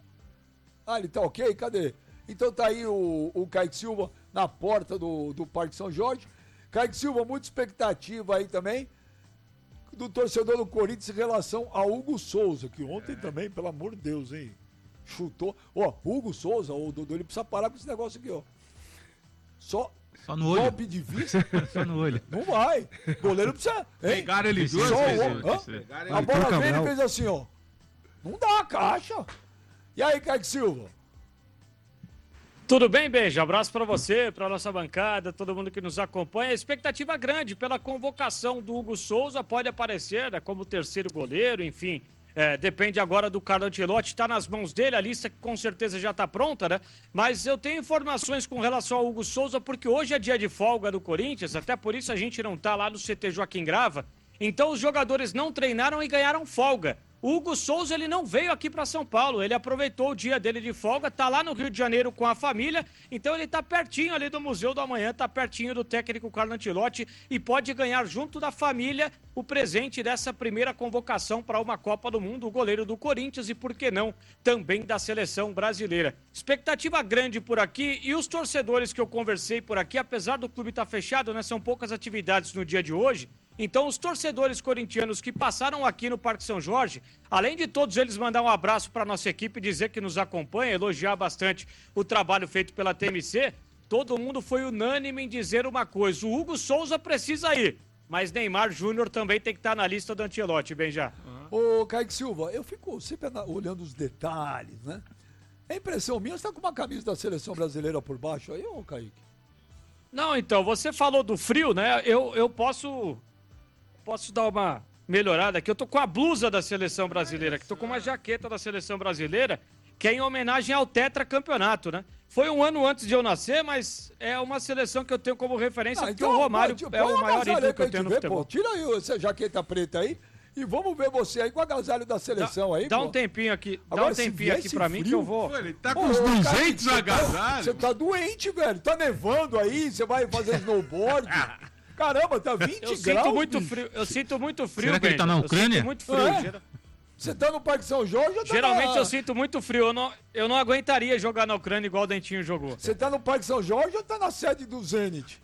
Ah, ele tá ok? Cadê? Então tá aí o, o Kaique Silva na porta do, do Parque São Jorge. Kaique Silva, muita expectativa aí também do torcedor do Corinthians em relação a Hugo Souza, que ontem também, pelo amor de Deus, hein? Chutou. Ó, Hugo Souza, o Dodô, ele precisa parar com esse negócio aqui, ó. Só Só no olho. golpe de vista. Só no olho. Não vai. Goleiro precisa. Hein? Pegaram ele duas Só vezes. o- hã? Pegaram A ele bola Arthur veio e Cabral. fez assim, ó. Não dá a caixa. E aí, Kaique Silva? Tudo bem, beijo. Abraço para você, para nossa bancada, todo mundo que nos acompanha. Expectativa grande pela convocação do Hugo Souza. Pode aparecer né, como terceiro goleiro, enfim. É, depende agora do Carlo Ancelotti. Está nas mãos dele, a lista que com certeza já está pronta, né? Mas eu tenho informações com relação ao Hugo Souza, porque hoje é dia de folga do Corinthians, até por isso a gente não está lá no C T Joaquim Grava. Então os jogadores não treinaram e ganharam folga. O Hugo Souza ele não veio aqui para São Paulo, ele aproveitou o dia dele de folga, tá lá no Rio de Janeiro com a família, então ele tá pertinho ali do Museu do Amanhã, tá pertinho do técnico Carlo Ancelotti e pode ganhar junto da família o presente dessa primeira convocação para uma Copa do Mundo, o goleiro do Corinthians e por que não também da seleção brasileira. Expectativa grande por aqui e os torcedores que eu conversei por aqui, apesar do clube estar fechado, né, são poucas atividades no dia de hoje. Então, os torcedores corintianos que passaram aqui no Parque São Jorge, além de todos eles mandar um abraço para nossa equipe, dizer que nos acompanha, elogiar bastante o trabalho feito pela T M C, todo mundo foi unânime em dizer uma coisa: o Hugo Souza precisa ir, mas Neymar Júnior também tem que estar na lista do Ancelotti, bem já. Ô, Kaique Silva, eu fico sempre ana- olhando os detalhes, né? É impressão minha, você tá com uma camisa da seleção brasileira por baixo aí, ô Kaique? Não, então, você falou do frio, né? Eu, eu posso, posso dar uma melhorada aqui. Eu tô com a blusa da seleção brasileira, que tô com uma jaqueta da seleção brasileira, que é em homenagem ao tetracampeonato, né? Foi um ano antes de eu nascer, mas é uma seleção que eu tenho como referência, Ah, porque então, o Romário pô, é põe o um maior agasalho ídolo aí que eu pra tenho no gente ver, futebol. pô. Tira aí essa jaqueta preta aí e vamos ver você aí com o agasalho da seleção aí, Dá pô. um tempinho aqui, dá Agora, um se tempinho vier aqui esse pra mim que frio- eu vou. Pô, ele tá Pô, com uns ô, duzentos Kaique, você tá- agasalhos. Você tá doente, velho. Tá nevando aí, você vai fazer snowboard. Caramba, tá vinte Eu graus. sinto muito bicho. frio, eu sinto muito frio, Será que ele tá Benja. na Eu Ucrânia? sinto muito frio. É? Gera- Você tá no Parque São Jorge ou tá Geralmente na... eu sinto muito frio, eu não, eu não aguentaria jogar na Ucrânia igual o Dentinho jogou. Você tá no Parque São Jorge ou tá na sede do Zenit?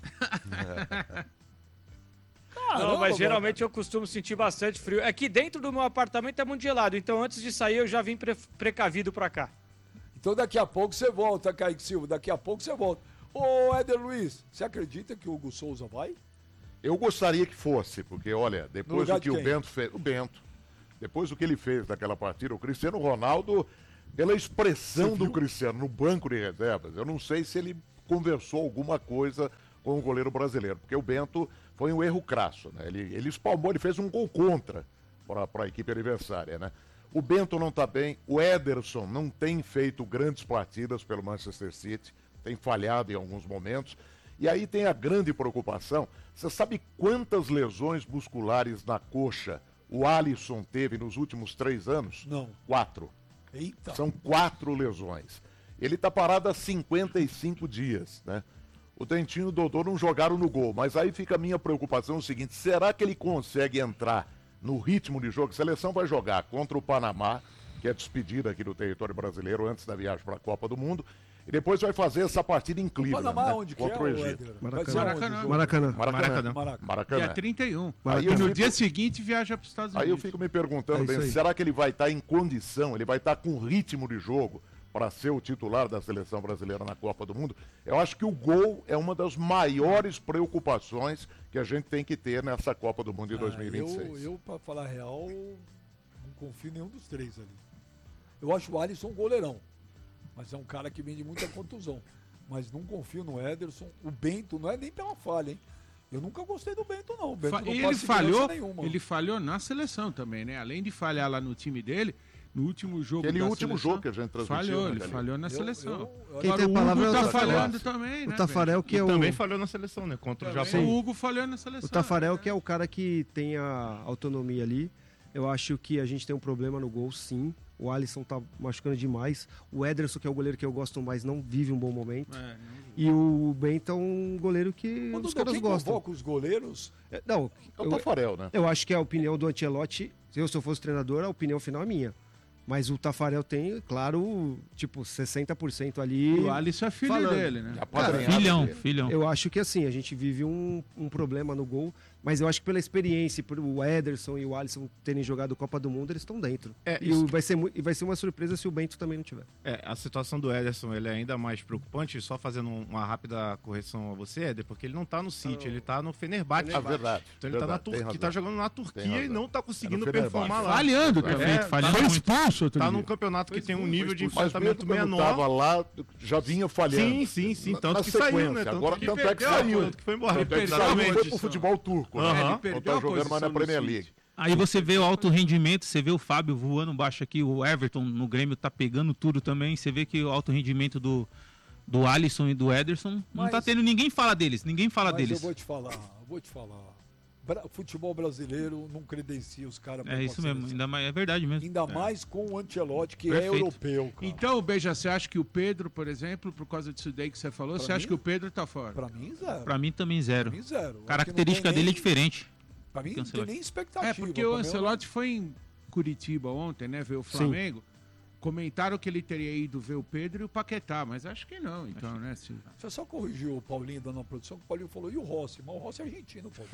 Caramba, Não, mas velho. geralmente eu costumo sentir bastante frio. É que dentro do meu apartamento é muito gelado, então antes de sair eu já vim pre- precavido pra cá. Então daqui a pouco você volta, Kaique Silva. Daqui a pouco você volta. Ô, Éder Luiz, você acredita que o Hugo Souza vai? Eu gostaria que fosse, porque, olha, depois lugar do que de o quem? Bento fez. O Bento. Depois do que ele fez naquela partida, o Cristiano Ronaldo pela expressão do Cristiano no banco de reservas, eu não sei se ele conversou alguma coisa com o goleiro brasileiro, porque o Bento foi um erro crasso, né? Ele, ele espalmou, ele fez um gol contra para a equipe adversária, né? O Bento não está bem, o Ederson não tem feito grandes partidas pelo Manchester City, tem falhado em alguns momentos. E aí tem a grande preocupação, você sabe quantas lesões musculares na coxa o Alisson teve nos últimos três anos? Não. Quatro. Eita. São quatro lesões. Ele está parado há cinquenta e cinco dias, né? O Dentinho e o Dodô não jogaram no gol, mas aí fica a minha preocupação o seguinte, será que ele consegue entrar no ritmo de jogo? A seleção vai jogar contra o Panamá, que é despedida aqui do território brasileiro antes da viagem para a Copa do Mundo, e depois vai fazer essa partida em Cleveland, Panamá né? onde que Contra é, o Egito. Éder? Maracanã. Maracanã. Maracanã. Maracanã. Maracanã. Maracanã. Dia trinta e um. Aí E eu no fico- dia seguinte viaja para os Estados Unidos. Aí eu fico me perguntando, É isso bem, aí. será que ele vai estar em condição, ele vai estar com ritmo de jogo para ser o titular da seleção brasileira na Copa do Mundo? Eu acho que o gol é uma das maiores preocupações que a gente tem que ter nessa Copa do Mundo de dois mil e vinte e seis. Ah, Eu, eu para falar a real, não confio em nenhum dos três ali. Eu acho o Alisson um goleirão, mas é um cara que vem de muita contusão. Mas não confio no Ederson. O Bento não é nem pela falha, hein? Eu nunca gostei do Bento, não. O Bento Fa- não e passa ele segurança falhou, nenhuma. ele falhou na seleção também, né? Além de falhar lá no time dele, no último jogo Aquele da último seleção, jogo que a gente transmitiu, falhou, né, ele Galera? falhou na Eu- seleção. eu- eu- Quem Agora, tem a o palavra Hugo é o tá Tafarel. falhando também, O né? Tafarel, que é E o... também falhou na seleção, né? Contra o Também Japão. o Hugo falhou na seleção. O Tafarel, que é o cara que tem a autonomia ali. Eu acho que a gente tem um problema no gol, sim. O Alisson tá machucando demais. O Ederson, que é o goleiro que eu gosto mais, não vive um bom momento. É, não- E o Bento é um goleiro que Quando os o caras quem gostam. convoca os goleiros, É, Não, É o eu, Tafarel, né? eu acho que a opinião do Ancelotti, se eu, se eu fosse treinador, a opinião final é minha. Mas o Tafarel tem, claro, tipo, sessenta por cento ali. O Alisson é filho falando. dele, né? Apadrinhado Filhão, dele. filhão. Eu acho que assim, a gente vive um, um problema no gol, mas eu acho que pela experiência, por o Ederson e o Alisson terem jogado Copa do Mundo, eles estão dentro. É, e isso- o- vai, ser, mu- e vai ser uma surpresa se o Bento também não tiver. É, a situação do Ederson ele é ainda mais preocupante, só fazendo um- uma rápida correção a você, Éder, porque ele não tá no City, ele tá no Fenerbahçe. Ah, verdade. Então ele tá, na verdade, tem Turquia, razão. tá jogando na Tem Turquia razão. e não tá conseguindo É no Fenerbahçe. performar lá. Falhando É, também. tá falhando no- foi expulso outro Tá dia. num campeonato que tem um nível de Mas mesmo enfrentamento quando menor. estava lá, já vinha falhando. Sim, sim, sim. Na- Tanto na que saiu, sequência. né? Tanto Agora que tanto é que perdeu, saiu. tanto que foi embora. Tanto é que Perdeu saiu a e foi posição. pro futebol turco, Aham. né? Ele Não perdeu tá a jogando mais na posição no Premier City. League. Aí você vê o alto rendimento, você vê o Fábio voando baixo aqui, o Everton no Grêmio tá pegando tudo também. Você vê que o alto rendimento do, do Alisson e do Ederson não Mas- tá tendo. Ninguém fala deles, ninguém fala mas deles. eu vou te falar, eu vou te falar. Bra- futebol brasileiro não credencia os caras pra É ir isso pra mesmo, seleção. ainda mais, é verdade mesmo. Ainda mais com o Ancelotti, que é Perfeito. europeu, cara. Então, Beija, você acha que o Pedro, por exemplo, por causa disso daí que você falou, Pra você acha mim? que o Pedro tá fora? Pra mim, zero. Pra mim também zero. Pra mim, zero. Acho que Característica não tem dele é nem- diferente. Pra mim, que não Ancelotti. tem nem expectativa. É, porque Pra o mim, Ancelotti foi em Curitiba ontem, né, ver o Flamengo. Comentaram que ele teria ido ver o Pedro e o Paquetá, mas acho que não, então, né? Se... Deixa eu só corrigir o Paulinho dando a produção, que o Paulinho falou, e o Rossi? Mas o Rossi é argentino, pô.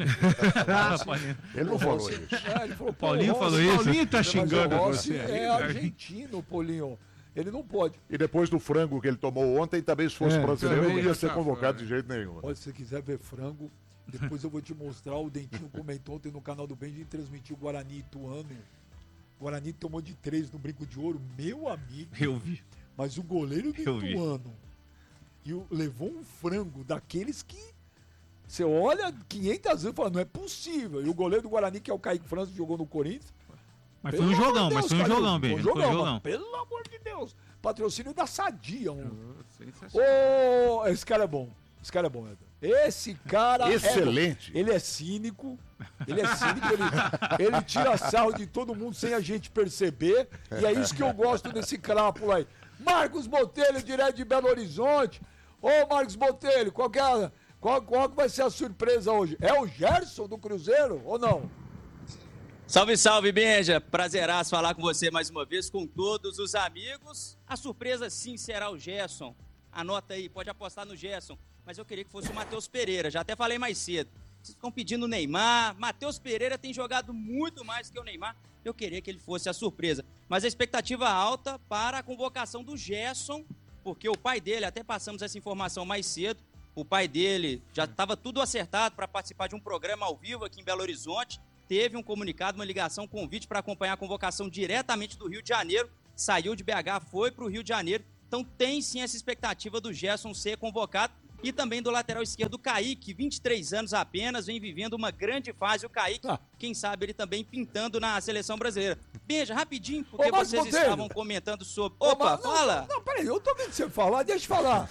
Ele não O falou Rossi- isso. É, ele falou, pô, Paulinho o Rossi- falou isso? Paulinho tá Mas xingando o Rossi você. é argentino, Paulinho. Ele não pode. E depois do frango que ele tomou ontem, também se fosse É, brasileiro, não também ia ia ser tá convocado fora. de jeito nenhum. Olha, se você quiser ver frango, depois eu vou te mostrar. O Dentinho comentou ontem no canal do Bem, a gente transmitiu o Guarani Ituano. O Guarani tomou de três no Brinco de Ouro, meu amigo. Eu vi. Mas o goleiro do Eu vi. Ituano e o- levou um frango daqueles que você olha quinhentas vezes e fala, não é possível. E o goleiro do Guarani, que é o Kaique França, que jogou no Corinthians. Mas pelo foi um amor de jogão, Deus, mas foi um Carlinhos, jogão, bem. foi um Foi um jogão, jogão. mas pelo amor de Deus. Patrocínio da Sadia. Um... Sensacional. Ô, esse cara é bom. Esse cara é bom, Edson. Esse cara Excelente. é bom. Ele é cínico. Ele é cínico. Ele, ele tira sarro de todo mundo sem a gente perceber. E é isso que eu gosto desse crápula aí. Marcos Botelho, direto de Belo Horizonte. Ô, Marcos Botelho, qual que, é, qual, qual que vai ser a surpresa hoje? É o Gerson do Cruzeiro ou não? Salve, salve, Benja. Prazeraço falar com você mais uma vez, com todos os amigos. A surpresa sim será o Gerson. Anota aí, pode apostar no Gerson. Mas eu queria que fosse o Matheus Pereira, já até falei mais cedo. Vocês ficam pedindo o Neymar. Matheus Pereira tem jogado muito mais que o Neymar. Eu queria que ele fosse a surpresa. Mas a expectativa alta para a convocação do Gerson, porque o pai dele, até passamos essa informação mais cedo, o pai dele já estava tudo acertado para participar de um programa ao vivo aqui em Belo Horizonte. Teve um comunicado, uma ligação, um convite para acompanhar a convocação diretamente do Rio de Janeiro. saiu de B H, foi para o Rio de Janeiro. Então tem sim essa expectativa do Gerson ser convocado e também do lateral esquerdo, o Kaique, vinte e três anos apenas, vem vivendo uma grande fase. O Kaique, ah. quem sabe ele também pintando na seleção brasileira. Beija, rapidinho, porque Ô, vocês Botelho. estavam comentando sobre... Opa, Ô, fala! Não, não, peraí, eu tô vendo você falar, deixa eu falar.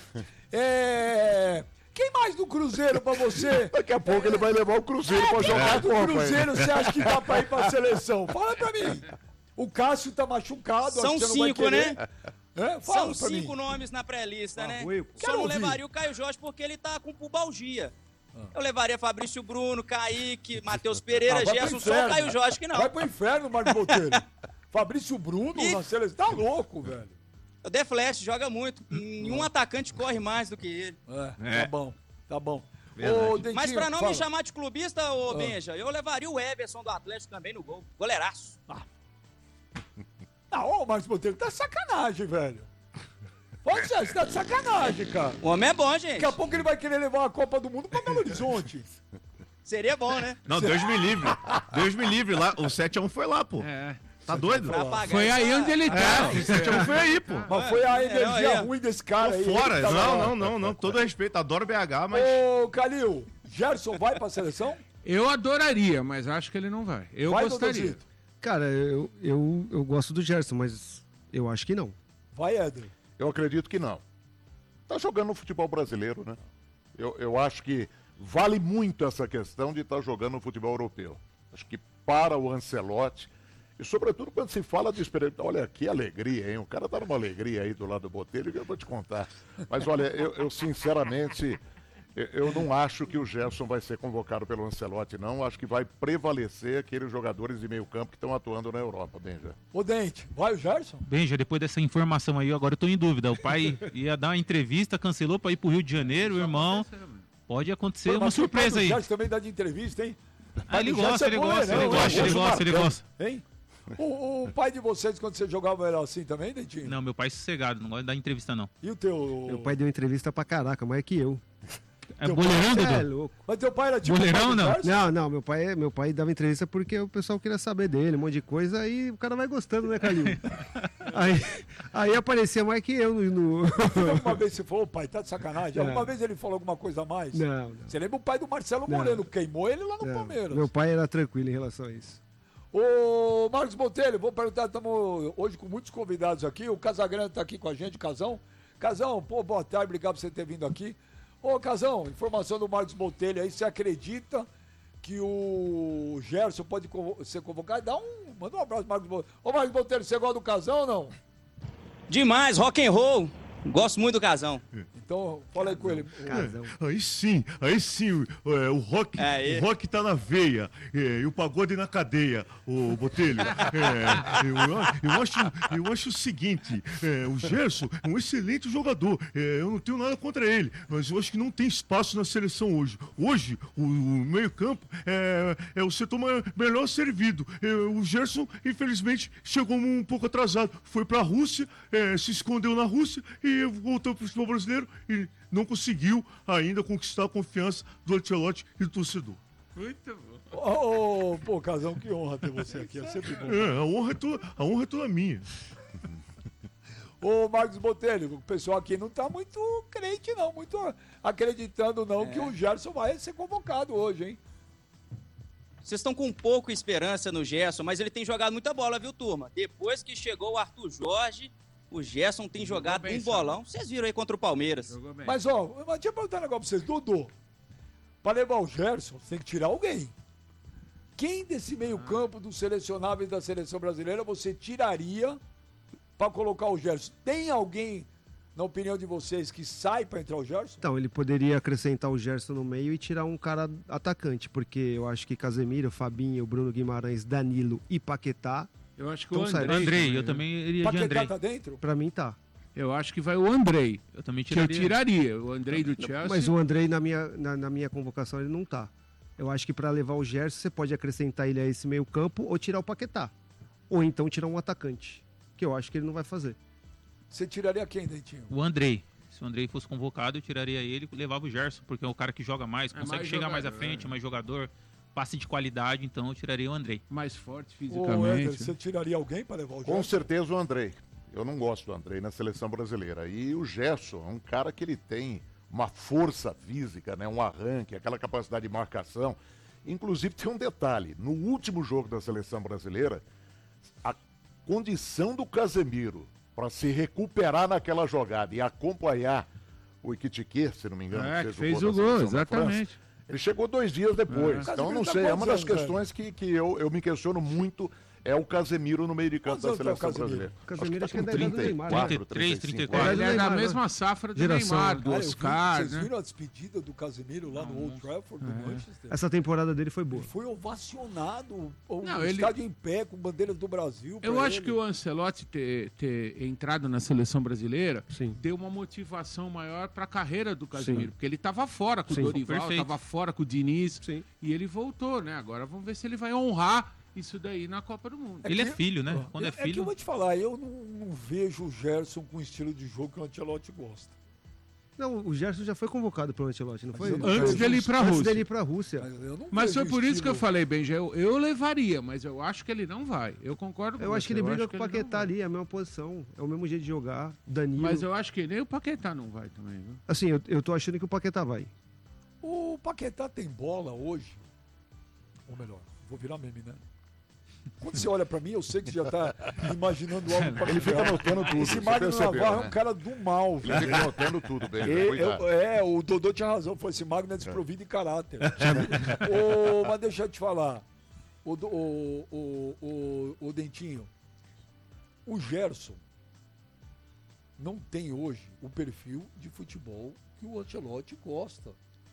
É... Quem mais do Cruzeiro pra você? Daqui a pouco ele vai levar o Cruzeiro é, pra jogar do Cruzeiro você acha que dá pra ir pra seleção? Fala pra mim. O Cássio tá machucado. São acho que cinco, não vai né? É? São cinco mim. nomes na pré-lista, ah, né? Eu Só não ouvir. levaria o Caio Jorge porque ele tá com pubalgia. Ah. Eu levaria Fabrício Bruno, Kaique, Matheus Pereira, ah, Gerson, só o Caio Jorge que não. Vai pro inferno, Marcos Botelho. Fabrício Bruno e... na seleção. Tá louco, velho. O The Flash joga muito. Nenhum atacante corre mais do que ele. É, é. Tá bom, tá bom. Ô, Dentinho, mas pra não fala. me chamar de clubista, ô ah. Benja, eu levaria o Everson do Atlético também no gol. Goleiraço. Ah. Não, ô Marcos Botelho, tá sacanagem, velho. Pode ser, você tá de sacanagem, cara. O homem é bom, gente. Daqui a pouco ele vai querer levar a Copa do Mundo pra Belo Horizonte. Seria bom, né? Não, Deus me livre. Deus me livre. Lá, o sete a um foi lá, pô. É. Tá doido? Foi aí onde ele tá. É, o sete a um foi aí, pô. Mas foi a energia é, ruim desse cara aí. Fora. Não, não, não, não, não. Todo respeito. Adoro B H, mas... Ô, Calil, Gerson vai pra seleção? Eu adoraria, mas acho que ele não vai. Eu vai, gostaria. Cara, eu, eu, eu gosto do Gerson, mas eu acho que não. Vai, Éder. Eu acredito que não. Tá jogando no futebol brasileiro, né? Eu, eu acho que vale muito essa questão de estar tá jogando no futebol europeu. Acho que para o Ancelotti, e sobretudo quando se fala de experiência, olha que alegria, hein? O cara tá numa alegria aí do lado do Botelho que eu vou te contar. Mas olha, eu, eu sinceramente... Eu não acho que o Gerson vai ser convocado pelo Ancelotti, não. Acho que vai prevalecer aqueles jogadores de meio campo que estão atuando na Europa, Benja. Ô, Dente, vai o Gerson? Benja, depois dessa informação aí, agora eu tô em dúvida. O pai ia dar uma entrevista, cancelou para ir pro Rio de Janeiro, o irmão. Pode acontecer Pô, uma surpresa aí. O Gerson também dá de entrevista, hein? Ah, ele gosta, ele gosta, ele gosta, ele gosta, ele gosta. Hein? O, o pai de vocês, quando você jogava, era assim também, Dentinho? Não, meu pai é sossegado, não gosta de dar entrevista, não. E o teu? Meu pai deu entrevista pra caraca, mais que eu. É boleirão, Dudu? É louco. Mas teu pai era tipo... Boleirão, não? Não, não, meu pai, meu pai dava entrevista porque o pessoal queria saber dele, um monte de coisa, aí o cara vai gostando, né, Calil? aí, aí aparecia mais que eu no... no... Alguma vez você falou, pai, tá de sacanagem? Não. Alguma vez ele falou alguma coisa a mais? Não, não. Você lembra o pai do Marcelo Moreno, não. queimou ele lá no não. Palmeiras. Meu pai era tranquilo em relação a isso. Ô, Marcos Botelho, vou perguntar, estamos hoje com muitos convidados aqui, o Casagrande tá aqui com a gente, Casão. Casão, pô, boa tarde, obrigado por você ter vindo aqui. Ô, Casão, informação do Marcos Botelho aí, você acredita que o Gerson pode convo- ser convocado? Dá um, manda um abraço, Marcos Botelho. Ô, Marcos Botelho, você gosta do Casão ou não? Demais, rock and roll. Gosto muito do Casão. Então, fala aí com ele. É, aí sim, aí sim, o, é, o rock, é, o rock tá na veia, é, e o pagode na cadeia, o Botelho. É, eu, eu, acho, eu acho o seguinte, é, o Gerson é um excelente jogador, é, eu não tenho nada contra ele, mas eu acho que não tem espaço na seleção hoje. Hoje, o, o meio-campo é, é o setor melhor servido. É, o Gerson, infelizmente, chegou um pouco atrasado, foi pra Rússia, é, se escondeu na Rússia e voltou pro futebol brasileiro e não conseguiu ainda conquistar a confiança do Ancelotti e do torcedor. Muito bom. Oh, pô, Casão, que honra ter você aqui, é sempre bom. É, a honra é toda, a honra é toda minha. Ô, Marcos Botelho, o pessoal aqui não tá muito crente não, muito acreditando não é. que o Gerson vai ser convocado hoje, hein? Vocês estão com pouco esperança no Gerson, mas ele tem jogado muita bola, viu, turma? Depois que chegou o Arthur Jorge, o Gerson tem Jogou jogado bem, um bolão. Sabe? Vocês viram aí contra o Palmeiras. Mas, ó, eu tinha perguntado um negócio pra vocês. Dudu, pra levar o Gerson, você tem que tirar alguém. Quem desse meio campo dos selecionáveis da seleção brasileira você tiraria pra colocar o Gerson? Tem alguém, na opinião de vocês, que sai pra entrar o Gerson? Então, ele poderia acrescentar o Gerson no meio e tirar um cara atacante, porque eu acho que Casemiro, Fabinho, Bruno Guimarães, Danilo e Paquetá... Eu acho que o Andrei, Andrei, eu também iria de Andrei. Tá dentro? Pra mim tá. Eu acho que vai o Andrei. Eu também tiraria. Que eu tiraria. O Andrei do Chelsea. Mas o Andrei, na minha, na, na minha convocação, ele não tá. Eu acho que pra levar o Gerson, você pode acrescentar ele a esse meio campo ou tirar o Paquetá. Ou então tirar um atacante, que eu acho que ele não vai fazer. Você tiraria quem, Dentinho? O Andrei. Se o Andrei fosse convocado, eu tiraria ele e levava o Gerson, porque é o cara que joga mais, consegue é mais chegar jogador, mais à frente, é. mais jogador. Passe de qualidade, então eu tiraria o Andrei. Mais forte fisicamente. Ô, Éder, você tiraria alguém para levar o Gerson? Com certeza o Andrei. Eu não gosto do Andrei na seleção brasileira. E o Gerson é um cara que ele tem uma força física, né? Um arranque, aquela capacidade de marcação. Inclusive tem um detalhe, no último jogo da seleção brasileira, a condição do Casemiro para se recuperar naquela jogada e acompanhar o Iquitique, se não me engano, É, que que fez da o gol, seleção da exatamente. França, ele chegou dois dias depois. É. Então, não Casemiro tá sei, é uma quantos das anos, questões que, que eu, eu me questiono muito, é o Casemiro no meio de campo Quantos da anos tá o seleção Casemiro? brasileira. Casemiro Acho que acho tá que é com da idade do Neymar, né? trinta e três, trinta e quatro. Ele é da Neymar, mesma né? safra do Geração. Neymar, do Cara, eu vi- Oscar, vocês né? viram a despedida do Casemiro lá no Old Trafford, do Manchester? Essa temporada dele foi boa. Ele foi ovacionado, o Não, o ele- estádio em pé, com bandeiras do Brasil. Eu pra acho ele. que o Ancelotti ter, ter entrado na seleção brasileira Sim. deu uma motivação maior para a carreira do Casemiro, Sim. porque ele estava fora com Sim, o Dorival, perfeito. estava fora com o Diniz, Sim. e ele voltou, né? Agora vamos ver se ele vai honrar isso daí na Copa do Mundo. Ele é que- filho, né? Quando é É que eu filho. vou te falar, eu não, não vejo o Gerson com o estilo de jogo que o Ancelotti gosta. Não, o Gerson já foi convocado pelo Ancelotti, não foi? eu não Antes vejo dele ir pra Antes Rússia. dele ir pra Rússia. Mas eu não Mas vejo foi por o isso que eu estilo- falei, Benja, eu, eu levaria, mas eu acho que ele não vai. Eu concordo com Eu acho você, que ele briga acho com o que ele não Paquetá vai. ali, é a mesma posição, é o mesmo jeito de jogar. Danilo. Mas eu acho que nem o Paquetá não vai também, viu? Assim, eu, eu tô achando que o Paquetá vai. O Paquetá tem bola hoje, ou melhor, vou virar meme, né? Quando você olha pra mim, eu sei que você já tá imaginando algo pra Ele fica criar. anotando tudo, Esse você Magno percebeu, Navarro é né? um cara do mal, Ele velho. fica anotando tudo, bem, E- cuidado. eu- é, o Dodô tinha razão, foi esse Magno é desprovido em caráter. Ô, mas deixa eu te falar, o, do- o, o, o, o Dentinho, o Gerson não tem hoje o perfil de futebol que o Ancelotti gosta.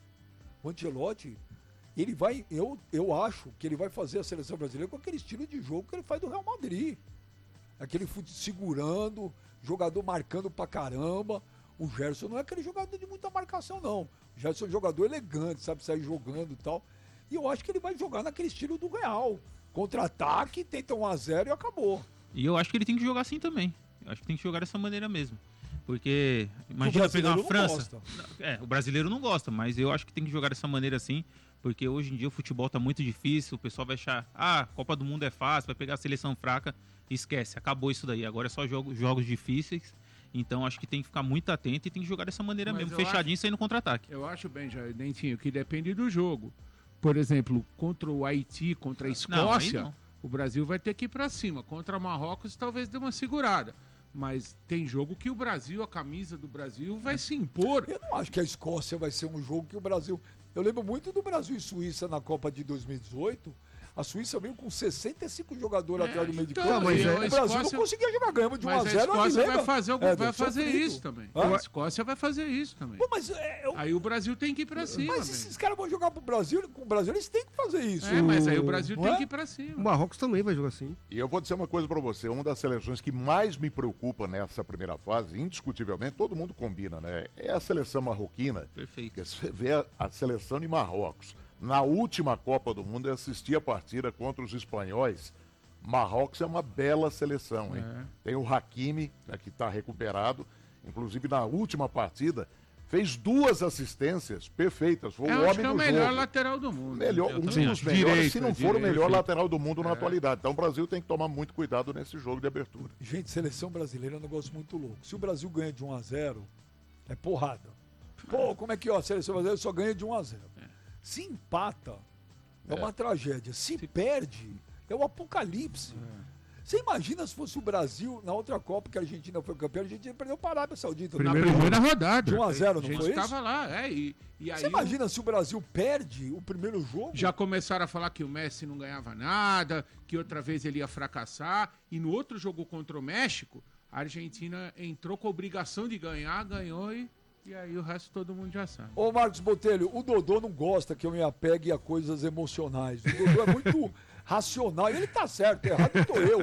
O Ancelotti, ele vai, eu, eu acho que ele vai fazer a seleção brasileira com aquele estilo de jogo que ele faz do Real Madrid. Aquele fute segurando, jogador marcando pra caramba. O Gerson não é aquele jogador de muita marcação, não. O Gerson é um jogador elegante, sabe sair jogando e tal. E eu acho que ele vai jogar naquele estilo do Real. Contra-ataque, tenta um a zero e acabou. E eu acho que ele tem que jogar assim também. Eu acho que tem que jogar dessa maneira mesmo. Porque, imagina pegar uma brasileiro não França. gosta. É, o brasileiro não gosta, mas eu acho que tem que jogar dessa maneira assim. Porque hoje em dia o futebol tá muito difícil. O pessoal vai achar, ah, Copa do Mundo é fácil, vai pegar a seleção fraca. Esquece, acabou isso daí. Agora é só jogo, jogos difíceis. Então acho que tem que ficar muito atento e tem que jogar dessa maneira Mas mesmo, eu fechadinho, saindo contra-ataque. Eu acho bem, já, Dentinho, que depende do jogo. Por exemplo, contra o Haiti, contra a Não, aí Escócia, não. o Brasil vai ter que ir pra cima. Contra Marrocos, talvez dê uma segurada. Mas tem jogo que o Brasil, a camisa do Brasil, vai se impor. Eu não acho que a Escócia vai ser um jogo que o Brasil... Eu lembro muito do Brasil e Suíça na Copa de dois mil e dezoito. A Suíça veio com sessenta e cinco jogadores É, atrás do meio de então, campo. mas o é- Brasil Escócia- não conseguia jogar, ganhamos de um a Mas a zero. Escócia vai fazer, algum- É, vai do fazer sofrido. isso também. Hã? A Escócia vai fazer isso também. Pô, mas é, eu- Aí o Brasil tem que ir pra cima. mas bem. esses caras vão jogar pro Brasil, com o Brasil eles têm que fazer isso. É, mas aí o Brasil Não tem é? que ir pra O cima. Marrocos também vai jogar assim. E eu vou dizer uma coisa pra você, uma das seleções que mais me preocupa nessa primeira fase, indiscutivelmente, todo mundo combina, né? É a seleção marroquina. Perfeito. Porque você vê a, a seleção de Marrocos. Na última Copa do Mundo, eu assisti a partida contra os espanhóis. Marrocos é uma bela seleção, hein? É. Tem o Hakimi, né, que está recuperado. Inclusive, na última partida, fez duas assistências perfeitas. Foi o Eu homem acho que é o do melhor jogo. lateral do mundo. Melhor, Eu um também dos acho. melhores, Direito, se não for o direito. melhor lateral do mundo na É. atualidade. Então o Brasil tem que tomar muito cuidado nesse jogo de abertura. Gente, seleção brasileira é um negócio muito louco. Se o Brasil ganha de um a zero, é porrada. Pô, como é que ó, a seleção brasileira só ganha de um a zero? Se empata, é uma tragédia. Se perde, é o apocalipse. Você imagina se fosse o Brasil na outra Copa que a Argentina foi campeã, a Argentina perdeu para a Arábia Saudita. Na né? primeira rodada. De um a zero, A não gente foi isso? estava lá, é. E, e aí Você imagina se o Brasil perde o primeiro jogo? já começaram a falar que o Messi não ganhava nada, que outra vez ele ia fracassar. E no outro jogo contra o México, a Argentina entrou com a obrigação de ganhar, ganhou e, e aí o resto todo mundo já sabe. Ô Marcos Botelho, o Dodô não gosta que eu me apegue a coisas emocionais. O Dodô é muito racional. E ele tá certo, errado tô eu.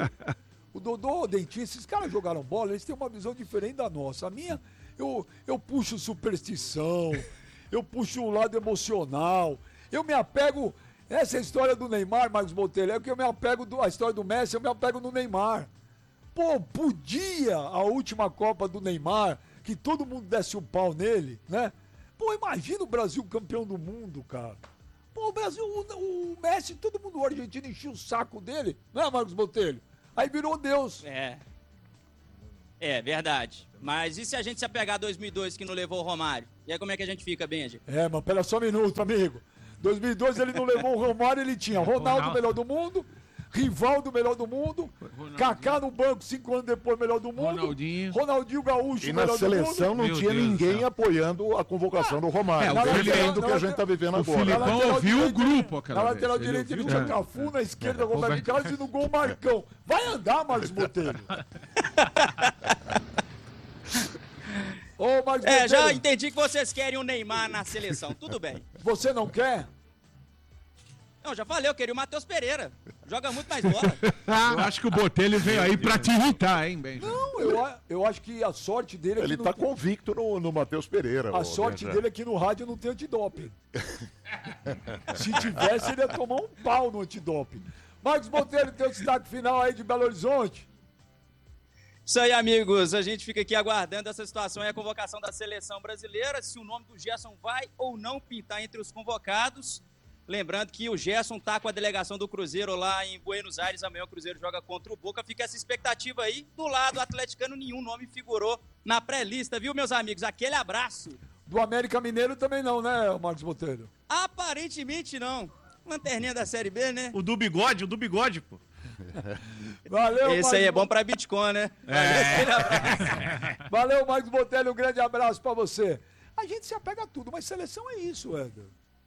O Dodô, o Dentinho, esses caras jogaram bola, eles têm uma visão diferente da nossa. A minha, eu, eu puxo superstição, eu puxo o lado emocional, eu me apego. Essa é a história do Neymar, Marcos Botelho, é que eu me apego do, a história do Messi, eu me apego no Neymar. Pô, podia a última Copa do Neymar, que todo mundo desse o pau nele, né? Pô, imagina o Brasil campeão do mundo, cara. Pô, o Brasil, o, o Messi, todo mundo, o argentino enchia o saco dele, não é, Marcos Botelho? Aí virou Deus. É. É, verdade. Mas e se a gente se apegar a dois mil e dois que não levou o Romário? E aí como é que a gente fica, Benji? É, mas pera só um minuto, amigo. dois mil e dois ele não levou o Romário, ele tinha Ronaldo, Ronaldo. melhor do mundo, Rivaldo, melhor do mundo, Kaká no banco, cinco anos depois, melhor do mundo, Ronaldinho, Ronaldinho Gaúcho, E na melhor seleção do mundo. não tinha ninguém apoiando a convocação do Romário. É, o Diferente Filipão- do que a gente tá vivendo o agora. Filipão Na lateral ouviu o direita- grupo Na aquela lateral vez. Ele direita ele ouviu? tinha É. Cafu, na esquerda Roberto Roberto- Carlos e no gol Marcão. Vai andar, Marcos Botelho. Ô, Marcos É, já Botelho, entendi que vocês querem o Neymar na seleção. Tudo bem. você não quer? Não, já falei, eu queria o Matheus Pereira. Joga muito mais bola. Eu acho que o Botelho veio aí pra te irritar, hein, Benji? Não, eu, a- eu acho que a sorte dele é que Ele não tá tem- convicto no, no Matheus Pereira. A ô, sorte Benja. dele é que no rádio não tem antidoping. Se tivesse, ele ia tomar um pau no antidoping. Marcos Botelho, teu destaque final aí de Belo Horizonte. Isso aí, amigos. A gente fica aqui aguardando essa situação e a convocação da seleção brasileira. Se o nome do Gerson vai ou não pintar entre os convocados. Lembrando que o Gerson tá com a delegação do Cruzeiro lá em Buenos Aires. Amanhã o Cruzeiro joga contra o Boca. Fica essa expectativa aí. Do lado atleticano, nenhum nome figurou na pré-lista, viu, meus amigos? Aquele abraço. Do América Mineiro também não, né, Marcos Botelho? Aparentemente não. Lanterninha da Série B, né? O do bigode, o do bigode, pô. Valeu, Esse aí é Marcos bom pra Bitcoin, né? Valeu, Marcos Botelho, um grande abraço pra você. A gente se apega a tudo, mas seleção é isso, Éder.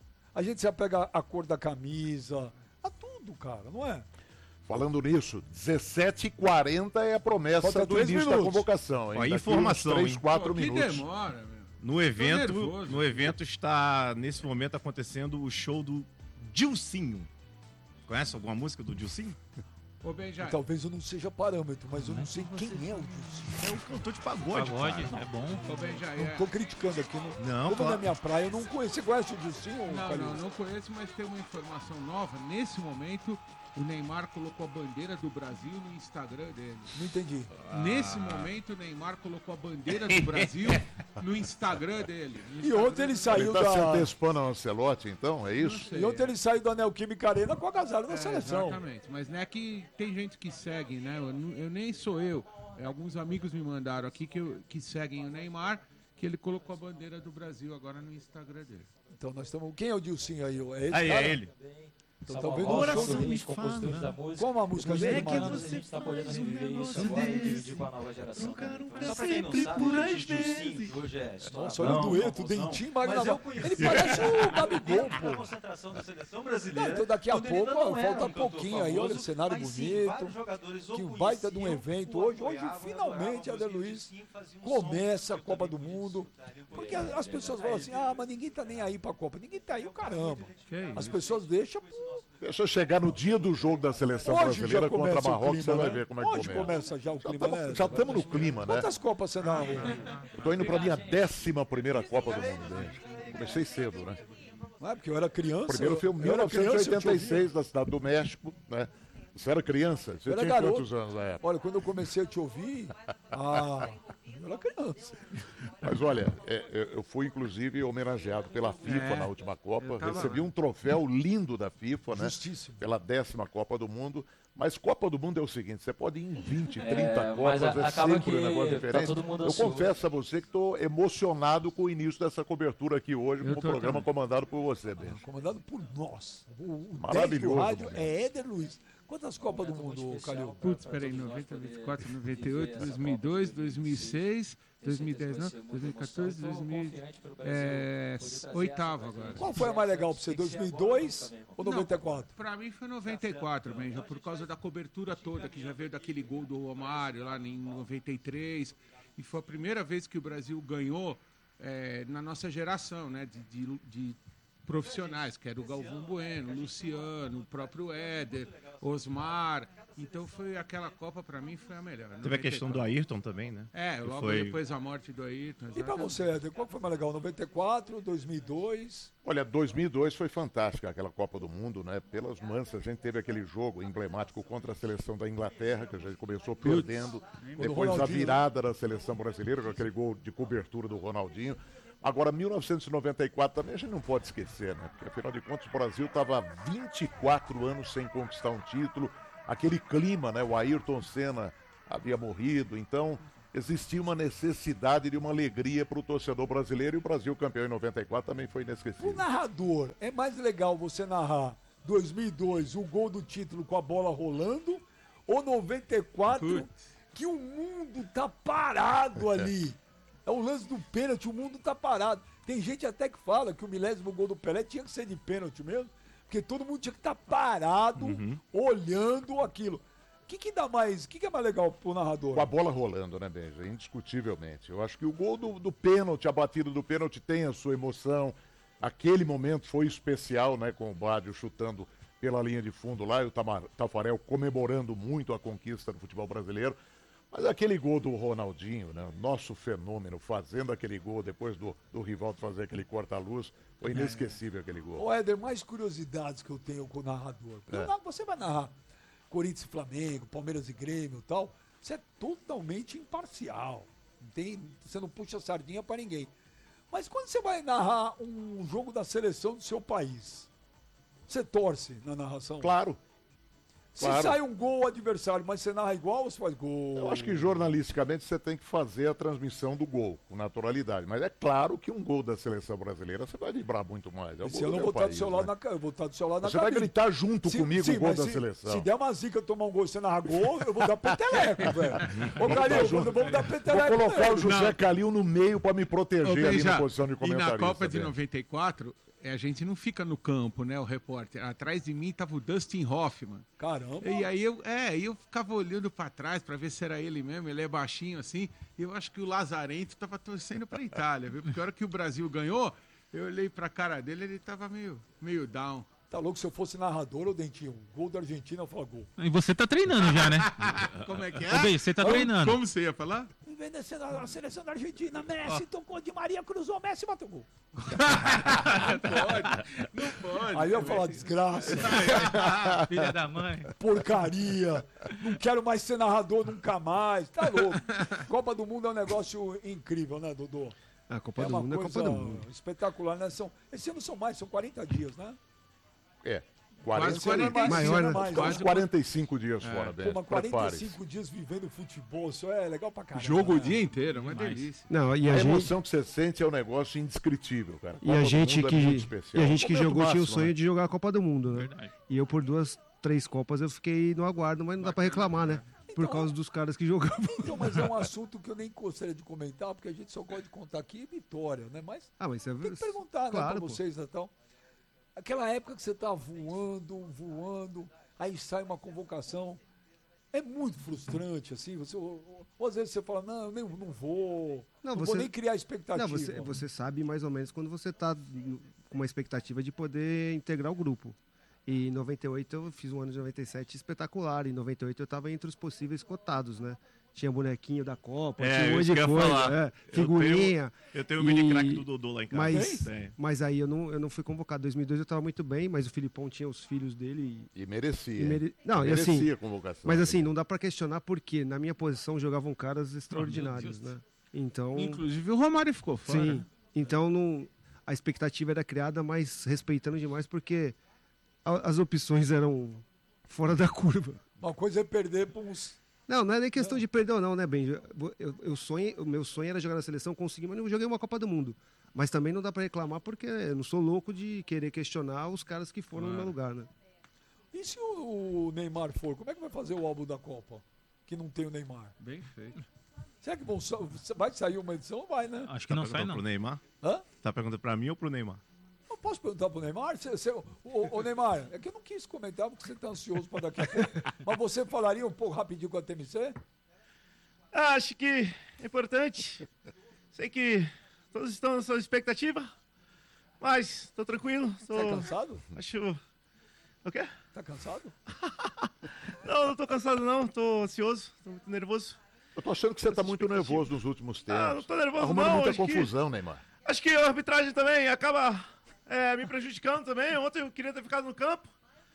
A gente se apega à cor da camisa, a tudo, cara, não é? Falando nisso, dezessete e quarenta é a promessa Falta do três início minutos. da convocação. Hein? Ó, Daqui informação, uns três, hein? quatro Pô, que minutos. demora, meu. No evento, nervoso. no evento está, nesse momento, acontecendo o show do Dilcinho. Conhece alguma música do Dilcinho? Ô, Benji, Talvez eu não seja parâmetro, mas eu não sei quem é o Dilcinho. É um cantor de pagode, Pagode, cara. é bom. ô, Benji, Não é... tô criticando aqui. Não, Não, como claro. na minha praia, eu não conheço. Você conhece o Dilcinho? Não, Calil? não, não conheço, mas tem uma informação nova. Nesse momento, o Neymar colocou a bandeira do Brasil no Instagram dele. Não entendi. Nesse momento, o Neymar colocou a bandeira do Brasil no Instagram dele. No E Instagram ontem ele dele. saiu Ele tá se da... antecipando ao Ancelotti, então? É isso? sei. E ontem ele saiu da Neoquímica Arena com a agasalho da É, seleção. exatamente, mas não é que tem gente que segue, né? Eu, não- eu nem sou eu. É, alguns amigos me mandaram aqui que, eu- que seguem o Neymar, que ele colocou a bandeira do Brasil agora no Instagram dele. Então nós estamos... Quem é o Dilcinho aí? É esse Aí, cara? é ele. Então tá vendo o show do... me fala. Qual uma música Como é dele, que mano? você tá podendo faz um reviver isso negócio agora e desse? dividir com a nova geração. Trocar um Né? Só pra quem não sempre sabe, por gente, às Dilcinho, vezes. hoje é Nossa, olha o dueto, dentinho, magna mas eu mão. conheci Ele parece o Gabigol, dentro da pô. concentração da seleção Não, brasileira. então daqui a quando ele pouco, ainda não ó, era falta um cantor pouquinho aí, olha o famoso, cenário mas sim, bonito, vários jogadores o que baita de um conheciam, evento o hoje. Hoje, apoiavam, finalmente, adoravam, Eder os Luiz Dilcinho fazia um som começa a que eu Copa do também Mundo. conheço, Porque as pessoas falam assim, ah, mas ninguém tá nem aí pra Copa. Ninguém tá aí, o caramba. Que isso? As pessoas deixam... Deixa eu chegar no dia do jogo da seleção Hoje brasileira já contra começa o Marrocos, clima, você vai né? ver como é que Hoje começa. começa já o Já clima, tamo- né? já estamos no clima, né? Quantas Copas você dá? Eu tô indo pra minha décima primeira Copa do Mundo, né? Comecei cedo, né? Não é porque eu era criança. Primeiro foi em eu era criança, eu te mil novecentos e oitenta e seis, ouvia. da cidade do México, né? Você era criança? Você Eu era tinha garoto. quantos anos na época? Olha, quando eu comecei a te ouvir, ah, eu era criança. Mas olha, é, eu- eu fui inclusive homenageado pela FIFA É, na última Copa. eu tava Recebi lá. um troféu lindo da FIFA, né? Justíssimo. Pela décima Copa do Mundo. Mas Copa do Mundo é o seguinte: você pode ir em vinte, trinta É, Copas, mas a- é acaba sempre um que negócio tá diferente. todo mundo eu ansioso. confesso a você que estou emocionado com o início dessa cobertura aqui hoje, Eu com o tô programa também. comandado por você, Benjo. Comandado por nós. O, o dez do Maravilhoso, rádio Benjo. é Éder Luiz. Quantas Copas do Mundo, Calil? Putz, peraí, noventa, noventa e quatro, noventa e oito, dois mil e dois, dois mil e seis, dois mil e dez, não, dois mil e quatorze, dois mil e oito agora. Qual foi a mais legal pra você? dois mil e dois ou noventa e quatro? Pra mim foi noventa e quatro, Benja, por causa da cobertura toda, que já veio daquele gol do Romário lá em noventa e três. E foi a primeira vez que o Brasil ganhou eh, na nossa geração, né? De, de- de profissionais, que era o Galvão Bueno, o Luciano, o próprio Éder, Osmar. Então foi aquela Copa, pra mim, foi a melhor. Teve a questão do Ayrton também, né? É, Que logo foi- depois a morte do Ayrton. E pra exatamente. você, Éder, qual que foi mais legal? noventa e quatro, dois mil e dois? Olha, dois mil e dois foi fantástica aquela Copa do Mundo, né? Pelas nuances, a gente teve aquele jogo emblemático contra a seleção da Inglaterra, que a gente começou perdendo. Depois a Ronaldinho. virada da seleção brasileira, com aquele gol de cobertura do Ronaldinho. Agora, mil novecentos e noventa e quatro também a gente não pode esquecer, né? Porque afinal de contas o Brasil estava vinte e quatro anos sem conquistar um título. Aquele clima, né? O Ayrton Senna havia morrido, então existia uma necessidade de uma alegria para o torcedor brasileiro, e o Brasil campeão em noventa e quatro também foi inesquecível. O narrador, é mais legal você narrar dois mil e dois, o gol do título com a bola rolando, ou noventa e quatro, que o mundo tá parado ali. É o lance do pênalti, o mundo tá parado. Tem gente até que fala que o milésimo gol do Pelé tinha que ser de pênalti mesmo, porque todo mundo tinha que estar parado, Uhum. olhando aquilo. O que, que dá mais, o que, que é mais legal pro narrador? Com a bola rolando, né, Benja? Indiscutivelmente. Eu acho que o gol do, do pênalti, a batida do pênalti tem a sua emoção. Aquele momento foi especial, né, com o Bádio chutando pela linha de fundo lá e o Tamar- Tafarel comemorando muito a conquista do futebol brasileiro. Mas aquele gol do Ronaldinho, né, nosso fenômeno, fazendo aquele gol depois do, do Rivaldo fazer aquele corta-luz, foi inesquecível aquele gol. Ô, Éder, mais curiosidades que eu tenho com o narrador. Porque É. eu narro- você vai narrar Corinthians e Flamengo, Palmeiras e Grêmio e tal, você é totalmente imparcial. Não tem, você não puxa sardinha pra ninguém. Mas quando você vai narrar um jogo da seleção do seu país, você torce na narração? Claro. Se Claro. sai um gol adversário, mas você narra igual ou você faz gol? Eu acho que jornalisticamente você tem que fazer a transmissão do gol, com naturalidade. Mas é claro que um gol da seleção brasileira você vai vibrar muito mais. É o Se gol eu do não meu vou estar do país, seu né? lado na ca- eu vou estar do seu lado na Você vai cabine. gritar junto Se- comigo sim, o gol mas da se, seleção. Se der uma zica eu tomar um gol e você narrar gol, eu vou dar peteleco, velho. Ô, Vamos Calil, dar junto. vamos dar peteleco. Vou colocar nele. o José Calil no meio para me proteger Ô, ali Benja, na posição de e comentarista. na Copa de Benja. noventa e quatro, é, a gente não fica no campo, né, o repórter. Atrás de mim tava o Dustin Hoffman. Caramba. E aí eu, é, eu ficava olhando pra trás pra ver se era ele mesmo, ele é baixinho assim. E eu acho que o Lazarento tava torcendo pra Itália, viu? Porque a hora que o Brasil ganhou, eu olhei pra cara dele, ele tava meio, meio down. Tá louco, se eu fosse narrador, ô Dentinho, gol da Argentina, eu falo gol. E você tá treinando já, né? Como é que Ô, é? Bey, você tá Como- treinando. Como você ia falar? Vem descendo a seleção da Argentina, Messi tocou de Maria, cruzou, Messi bateu gol. Não pode, não pode. Aí eu ia falar, desgraça. Filha da mãe. Porcaria. Não quero mais ser narrador nunca mais. Tá louco. Copa do Mundo é um negócio incrível, né, Dodô? A Copa é do uma Mundo é a coisa Copa do Mundo. espetacular, né? São, esse ano são mais, são quarenta dias, né? É. Quase Esse ano é mais, Maior, esse ano é né? mais, Ficamos né? quarenta e cinco dias fora, Pô, Benja. mas quarenta e Prepare-se. cinco dias vivendo futebol, isso é legal pra caramba. Jogo o né? dia inteiro, uma delícia. Não, e A, a, gente, emoção que você sente é um negócio indescritível, cara. e Copa a do gente Mundo é que, muito e especial. a gente que Momento jogou tinha o máximo, sonho né? de jogar a Copa do Mundo, né? E eu por duas, três Copas eu fiquei no aguardo, mas não dá pra reclamar, né? Por causa dos caras que jogavam. Então, mas é um assunto que eu nem gostaria de comentar, porque a gente só gosta de contar aqui vitória, né? Mas Ah, mas você tem que perguntar, né, Claro, pra pô. vocês, então. Aquela época que você tá voando, voando, aí sai uma convocação. É muito frustrante, assim. Você, ou, ou às vezes você fala, não, eu nem, não vou. Não, vou nem criar expectativa. Não, você, você sabe mais ou menos quando você tá no- com uma expectativa de poder integrar o grupo. E em noventa e oito eu fiz um ano de noventa e sete espetacular. Em noventa e oito eu estava entre os possíveis cotados, né? Tinha bonequinho da Copa, É, tinha um monte isso de que eu ia coisa, falar. é, Eu figurinha. tenho- eu tenho o mini e- craque do Dodô lá em casa. Mas, Tem. mas aí eu não, eu não fui convocado. Em dois mil e dois eu estava muito bem, mas o Filipão tinha os filhos dele. E merecia. E mere- Não, e merecia assim, a convocação. mas assim, não dá para questionar porque na minha posição jogavam caras extraordinários, né? Então, Inclusive o Romário ficou fora. sim. Então não, a expectativa era criada, mas respeitando demais porque a- as opções eram fora da curva. Uma coisa é perder pra uns. Não, não é nem questão de perder ou não, né, Ben? Eu, eu, eu sonhei- o meu sonho era jogar na seleção, consegui, mas não joguei uma Copa do Mundo. Mas também não dá para reclamar porque eu não sou louco de querer questionar os caras que foram no meu lugar, né? E se o o Neymar for, como é que vai fazer o álbum da Copa? Que não tem o Neymar. Bem feito. Será que vão, sa- vai sair uma edição ou vai, né? Acho que não Tá sai, perguntando não. pro Neymar? Hã? Tá perguntando pra mim ou pro Neymar? Eu posso perguntar pro Neymar? Cê, cê, ô, ô, Neymar, é que eu não quis comentar porque você tá ansioso para daqui a pouco. Mas você falaria um pouco rapidinho com a T M C? Ah, acho que é importante. Sei que todos estão na sua expectativa, mas tô tranquilo. Tô... Tá cansado? Acho... O quê? Tá cansado? Não, não tô cansado não, tô ansioso, tô muito nervoso. Eu tô achando que você tá muito nervoso nos últimos tempos. Ah, não tô nervoso Arrumando não, muita acho que- confusão, Neymar. Acho que a arbitragem também acaba é, me prejudicando também. Ontem eu queria ter ficado no campo,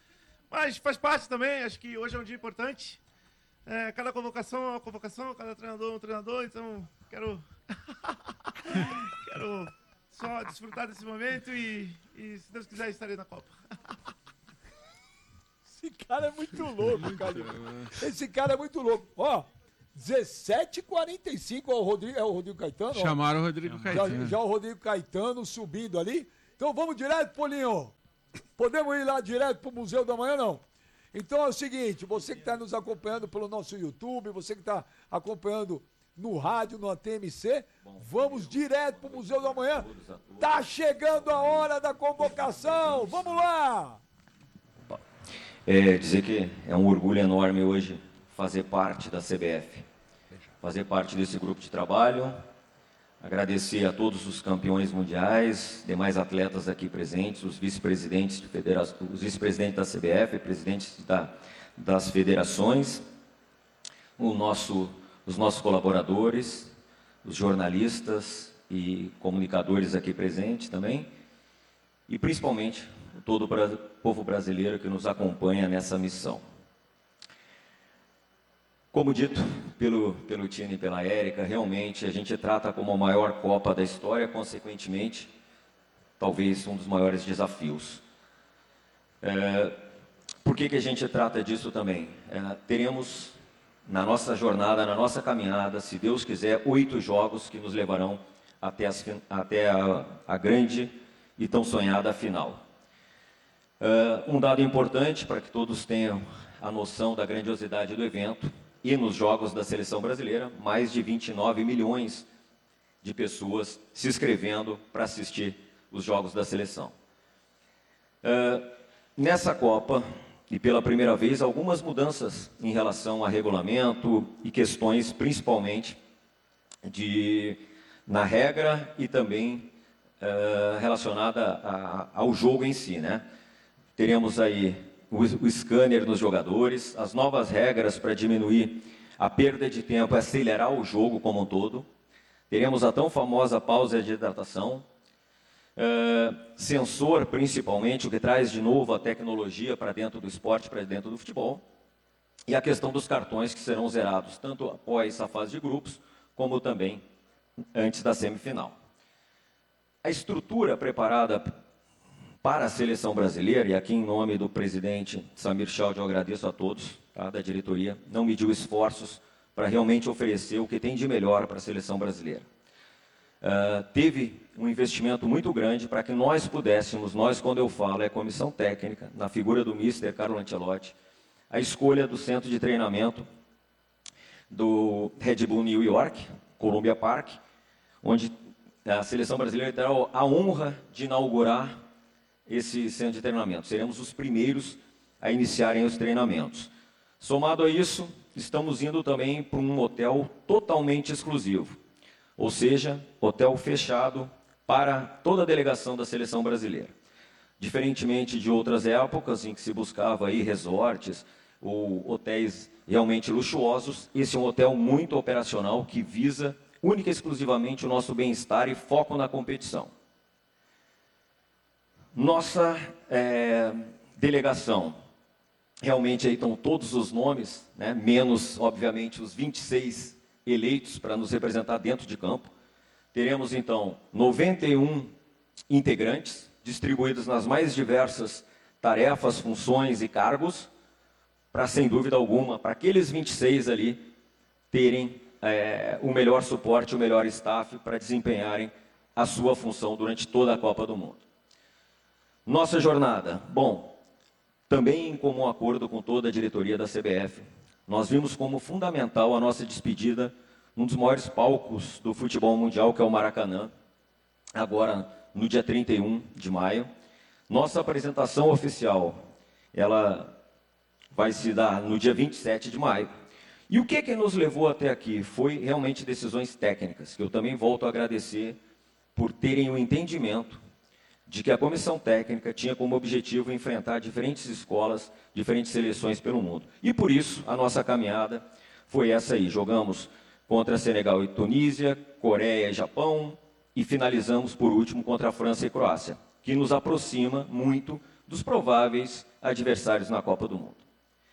mas faz parte também. Acho que hoje é um dia importante. É, cada convocação é uma convocação, cada treinador é um treinador, então quero, quero só desfrutar desse momento e, e, se Deus quiser, estarei na Copa. Esse cara é muito louco, cara. Esse cara é muito louco. Ó, dezessete e quarenta e cinco, é o Rodrigo, é o Rodrigo Caetano? ó. Chamaram o Rodrigo Já, Caetano. já o Rodrigo Caetano subindo ali. Então vamos direto, Polinho. Podemos ir lá direto pro Museu da Manhã, não? Então é o seguinte, você que está nos acompanhando pelo nosso YouTube, você que está acompanhando no rádio, no A T M C, vamos direto pro Museu da Manhã. Tá chegando a hora da convocação. Vamos lá! É, dizer que é um orgulho enorme hoje fazer parte da C B F, fazer parte desse grupo de trabalho, agradecer a todos os campeões mundiais, demais atletas aqui presentes, os vice-presidentes de federa... os vice-presidentes da C B F, presidentes da... das federações, o nosso... os nossos colaboradores, os jornalistas e comunicadores aqui presentes também, e principalmente todo o bra... povo brasileiro que nos acompanha nessa missão. Como dito pelo, pelo Tino e pela Érica, realmente a gente trata como a maior Copa da história, consequentemente, talvez um dos maiores desafios. É, por que, que a gente trata disso também? É, teremos na nossa jornada, na nossa caminhada, se Deus quiser, oito jogos que nos levarão até, as, até a, a grande e tão sonhada final. Uh, um dado importante para que todos tenham a noção da grandiosidade do evento, e nos jogos da seleção brasileira, mais de vinte e nove milhões de pessoas se inscrevendo para assistir os jogos da seleção. Uh, nessa Copa, e pela primeira vez, algumas mudanças em relação a regulamento e questões, principalmente, de, na regra e também uh, relacionada a, ao jogo em si, né? Teremos aí o, o scanner nos jogadores, as novas regras para diminuir a perda de tempo e acelerar o jogo como um todo. Teremos a tão famosa pausa de hidratação, uh, sensor principalmente, o que traz de novo a tecnologia para dentro do esporte, para dentro do futebol, e a questão dos cartões que serão zerados, tanto após a fase de grupos, como também antes da semifinal. A estrutura preparada para a seleção brasileira, e aqui em nome do presidente Samir Chald, eu agradeço a todos, tá, da diretoria, não mediu esforços para realmente oferecer o que tem de melhor para a seleção brasileira. Uh, teve um investimento muito grande para que nós pudéssemos, nós quando eu falo é a comissão técnica, na figura do mister Carlo Ancelotti, a escolha do centro de treinamento do Red Bull New York, Columbia Park, onde a seleção brasileira terá a honra de inaugurar esse centro de treinamento. Seremos os primeiros a iniciarem os treinamentos. Somado a isso, estamos indo também para um hotel totalmente exclusivo, ou seja, hotel fechado para toda a delegação da seleção brasileira. Diferentemente de outras épocas em que se buscava aí resorts ou hotéis realmente luxuosos, esse é um hotel muito operacional que visa única e exclusivamente o nosso bem-estar e foco na competição. Nossa é, delegação, realmente aí estão todos os nomes, né, menos, obviamente, os vinte e seis eleitos para nos representar dentro de campo. Teremos, então, noventa e um integrantes, distribuídos nas mais diversas tarefas, funções e cargos, para, sem dúvida alguma, para aqueles vinte e seis ali terem é, o melhor suporte, o melhor staff para desempenharem a sua função durante toda a Copa do Mundo. Nossa jornada, bom, também em comum acordo com toda a diretoria da C B F, nós vimos como fundamental a nossa despedida num dos maiores palcos do futebol mundial, que é o Maracanã, agora no dia trinta e um de maio. Nossa apresentação oficial, ela vai se dar no dia vinte e sete de maio. E o que que nos levou até aqui? Foi realmente decisões técnicas, que eu também volto a agradecer por terem o entendimento de que a comissão técnica tinha como objetivo enfrentar diferentes escolas, diferentes seleções pelo mundo. E por isso, a nossa caminhada foi essa aí. Jogamos contra Senegal e Tunísia, Coreia e Japão, e finalizamos, por último, contra a França e Croácia, que nos aproxima muito dos prováveis adversários na Copa do Mundo.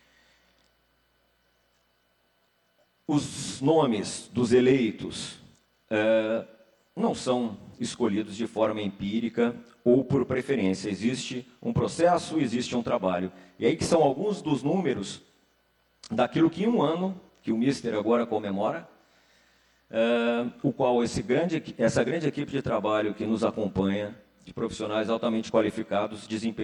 Os nomes dos eleitos eh, não são escolhidos de forma empírica ou por preferência. Existe um processo, existe um trabalho. E aí que são alguns dos números daquilo que em um ano que o Mister agora comemora, uh, o qual esse grande, essa grande equipe de trabalho que nos acompanha, de profissionais altamente qualificados, desempenhou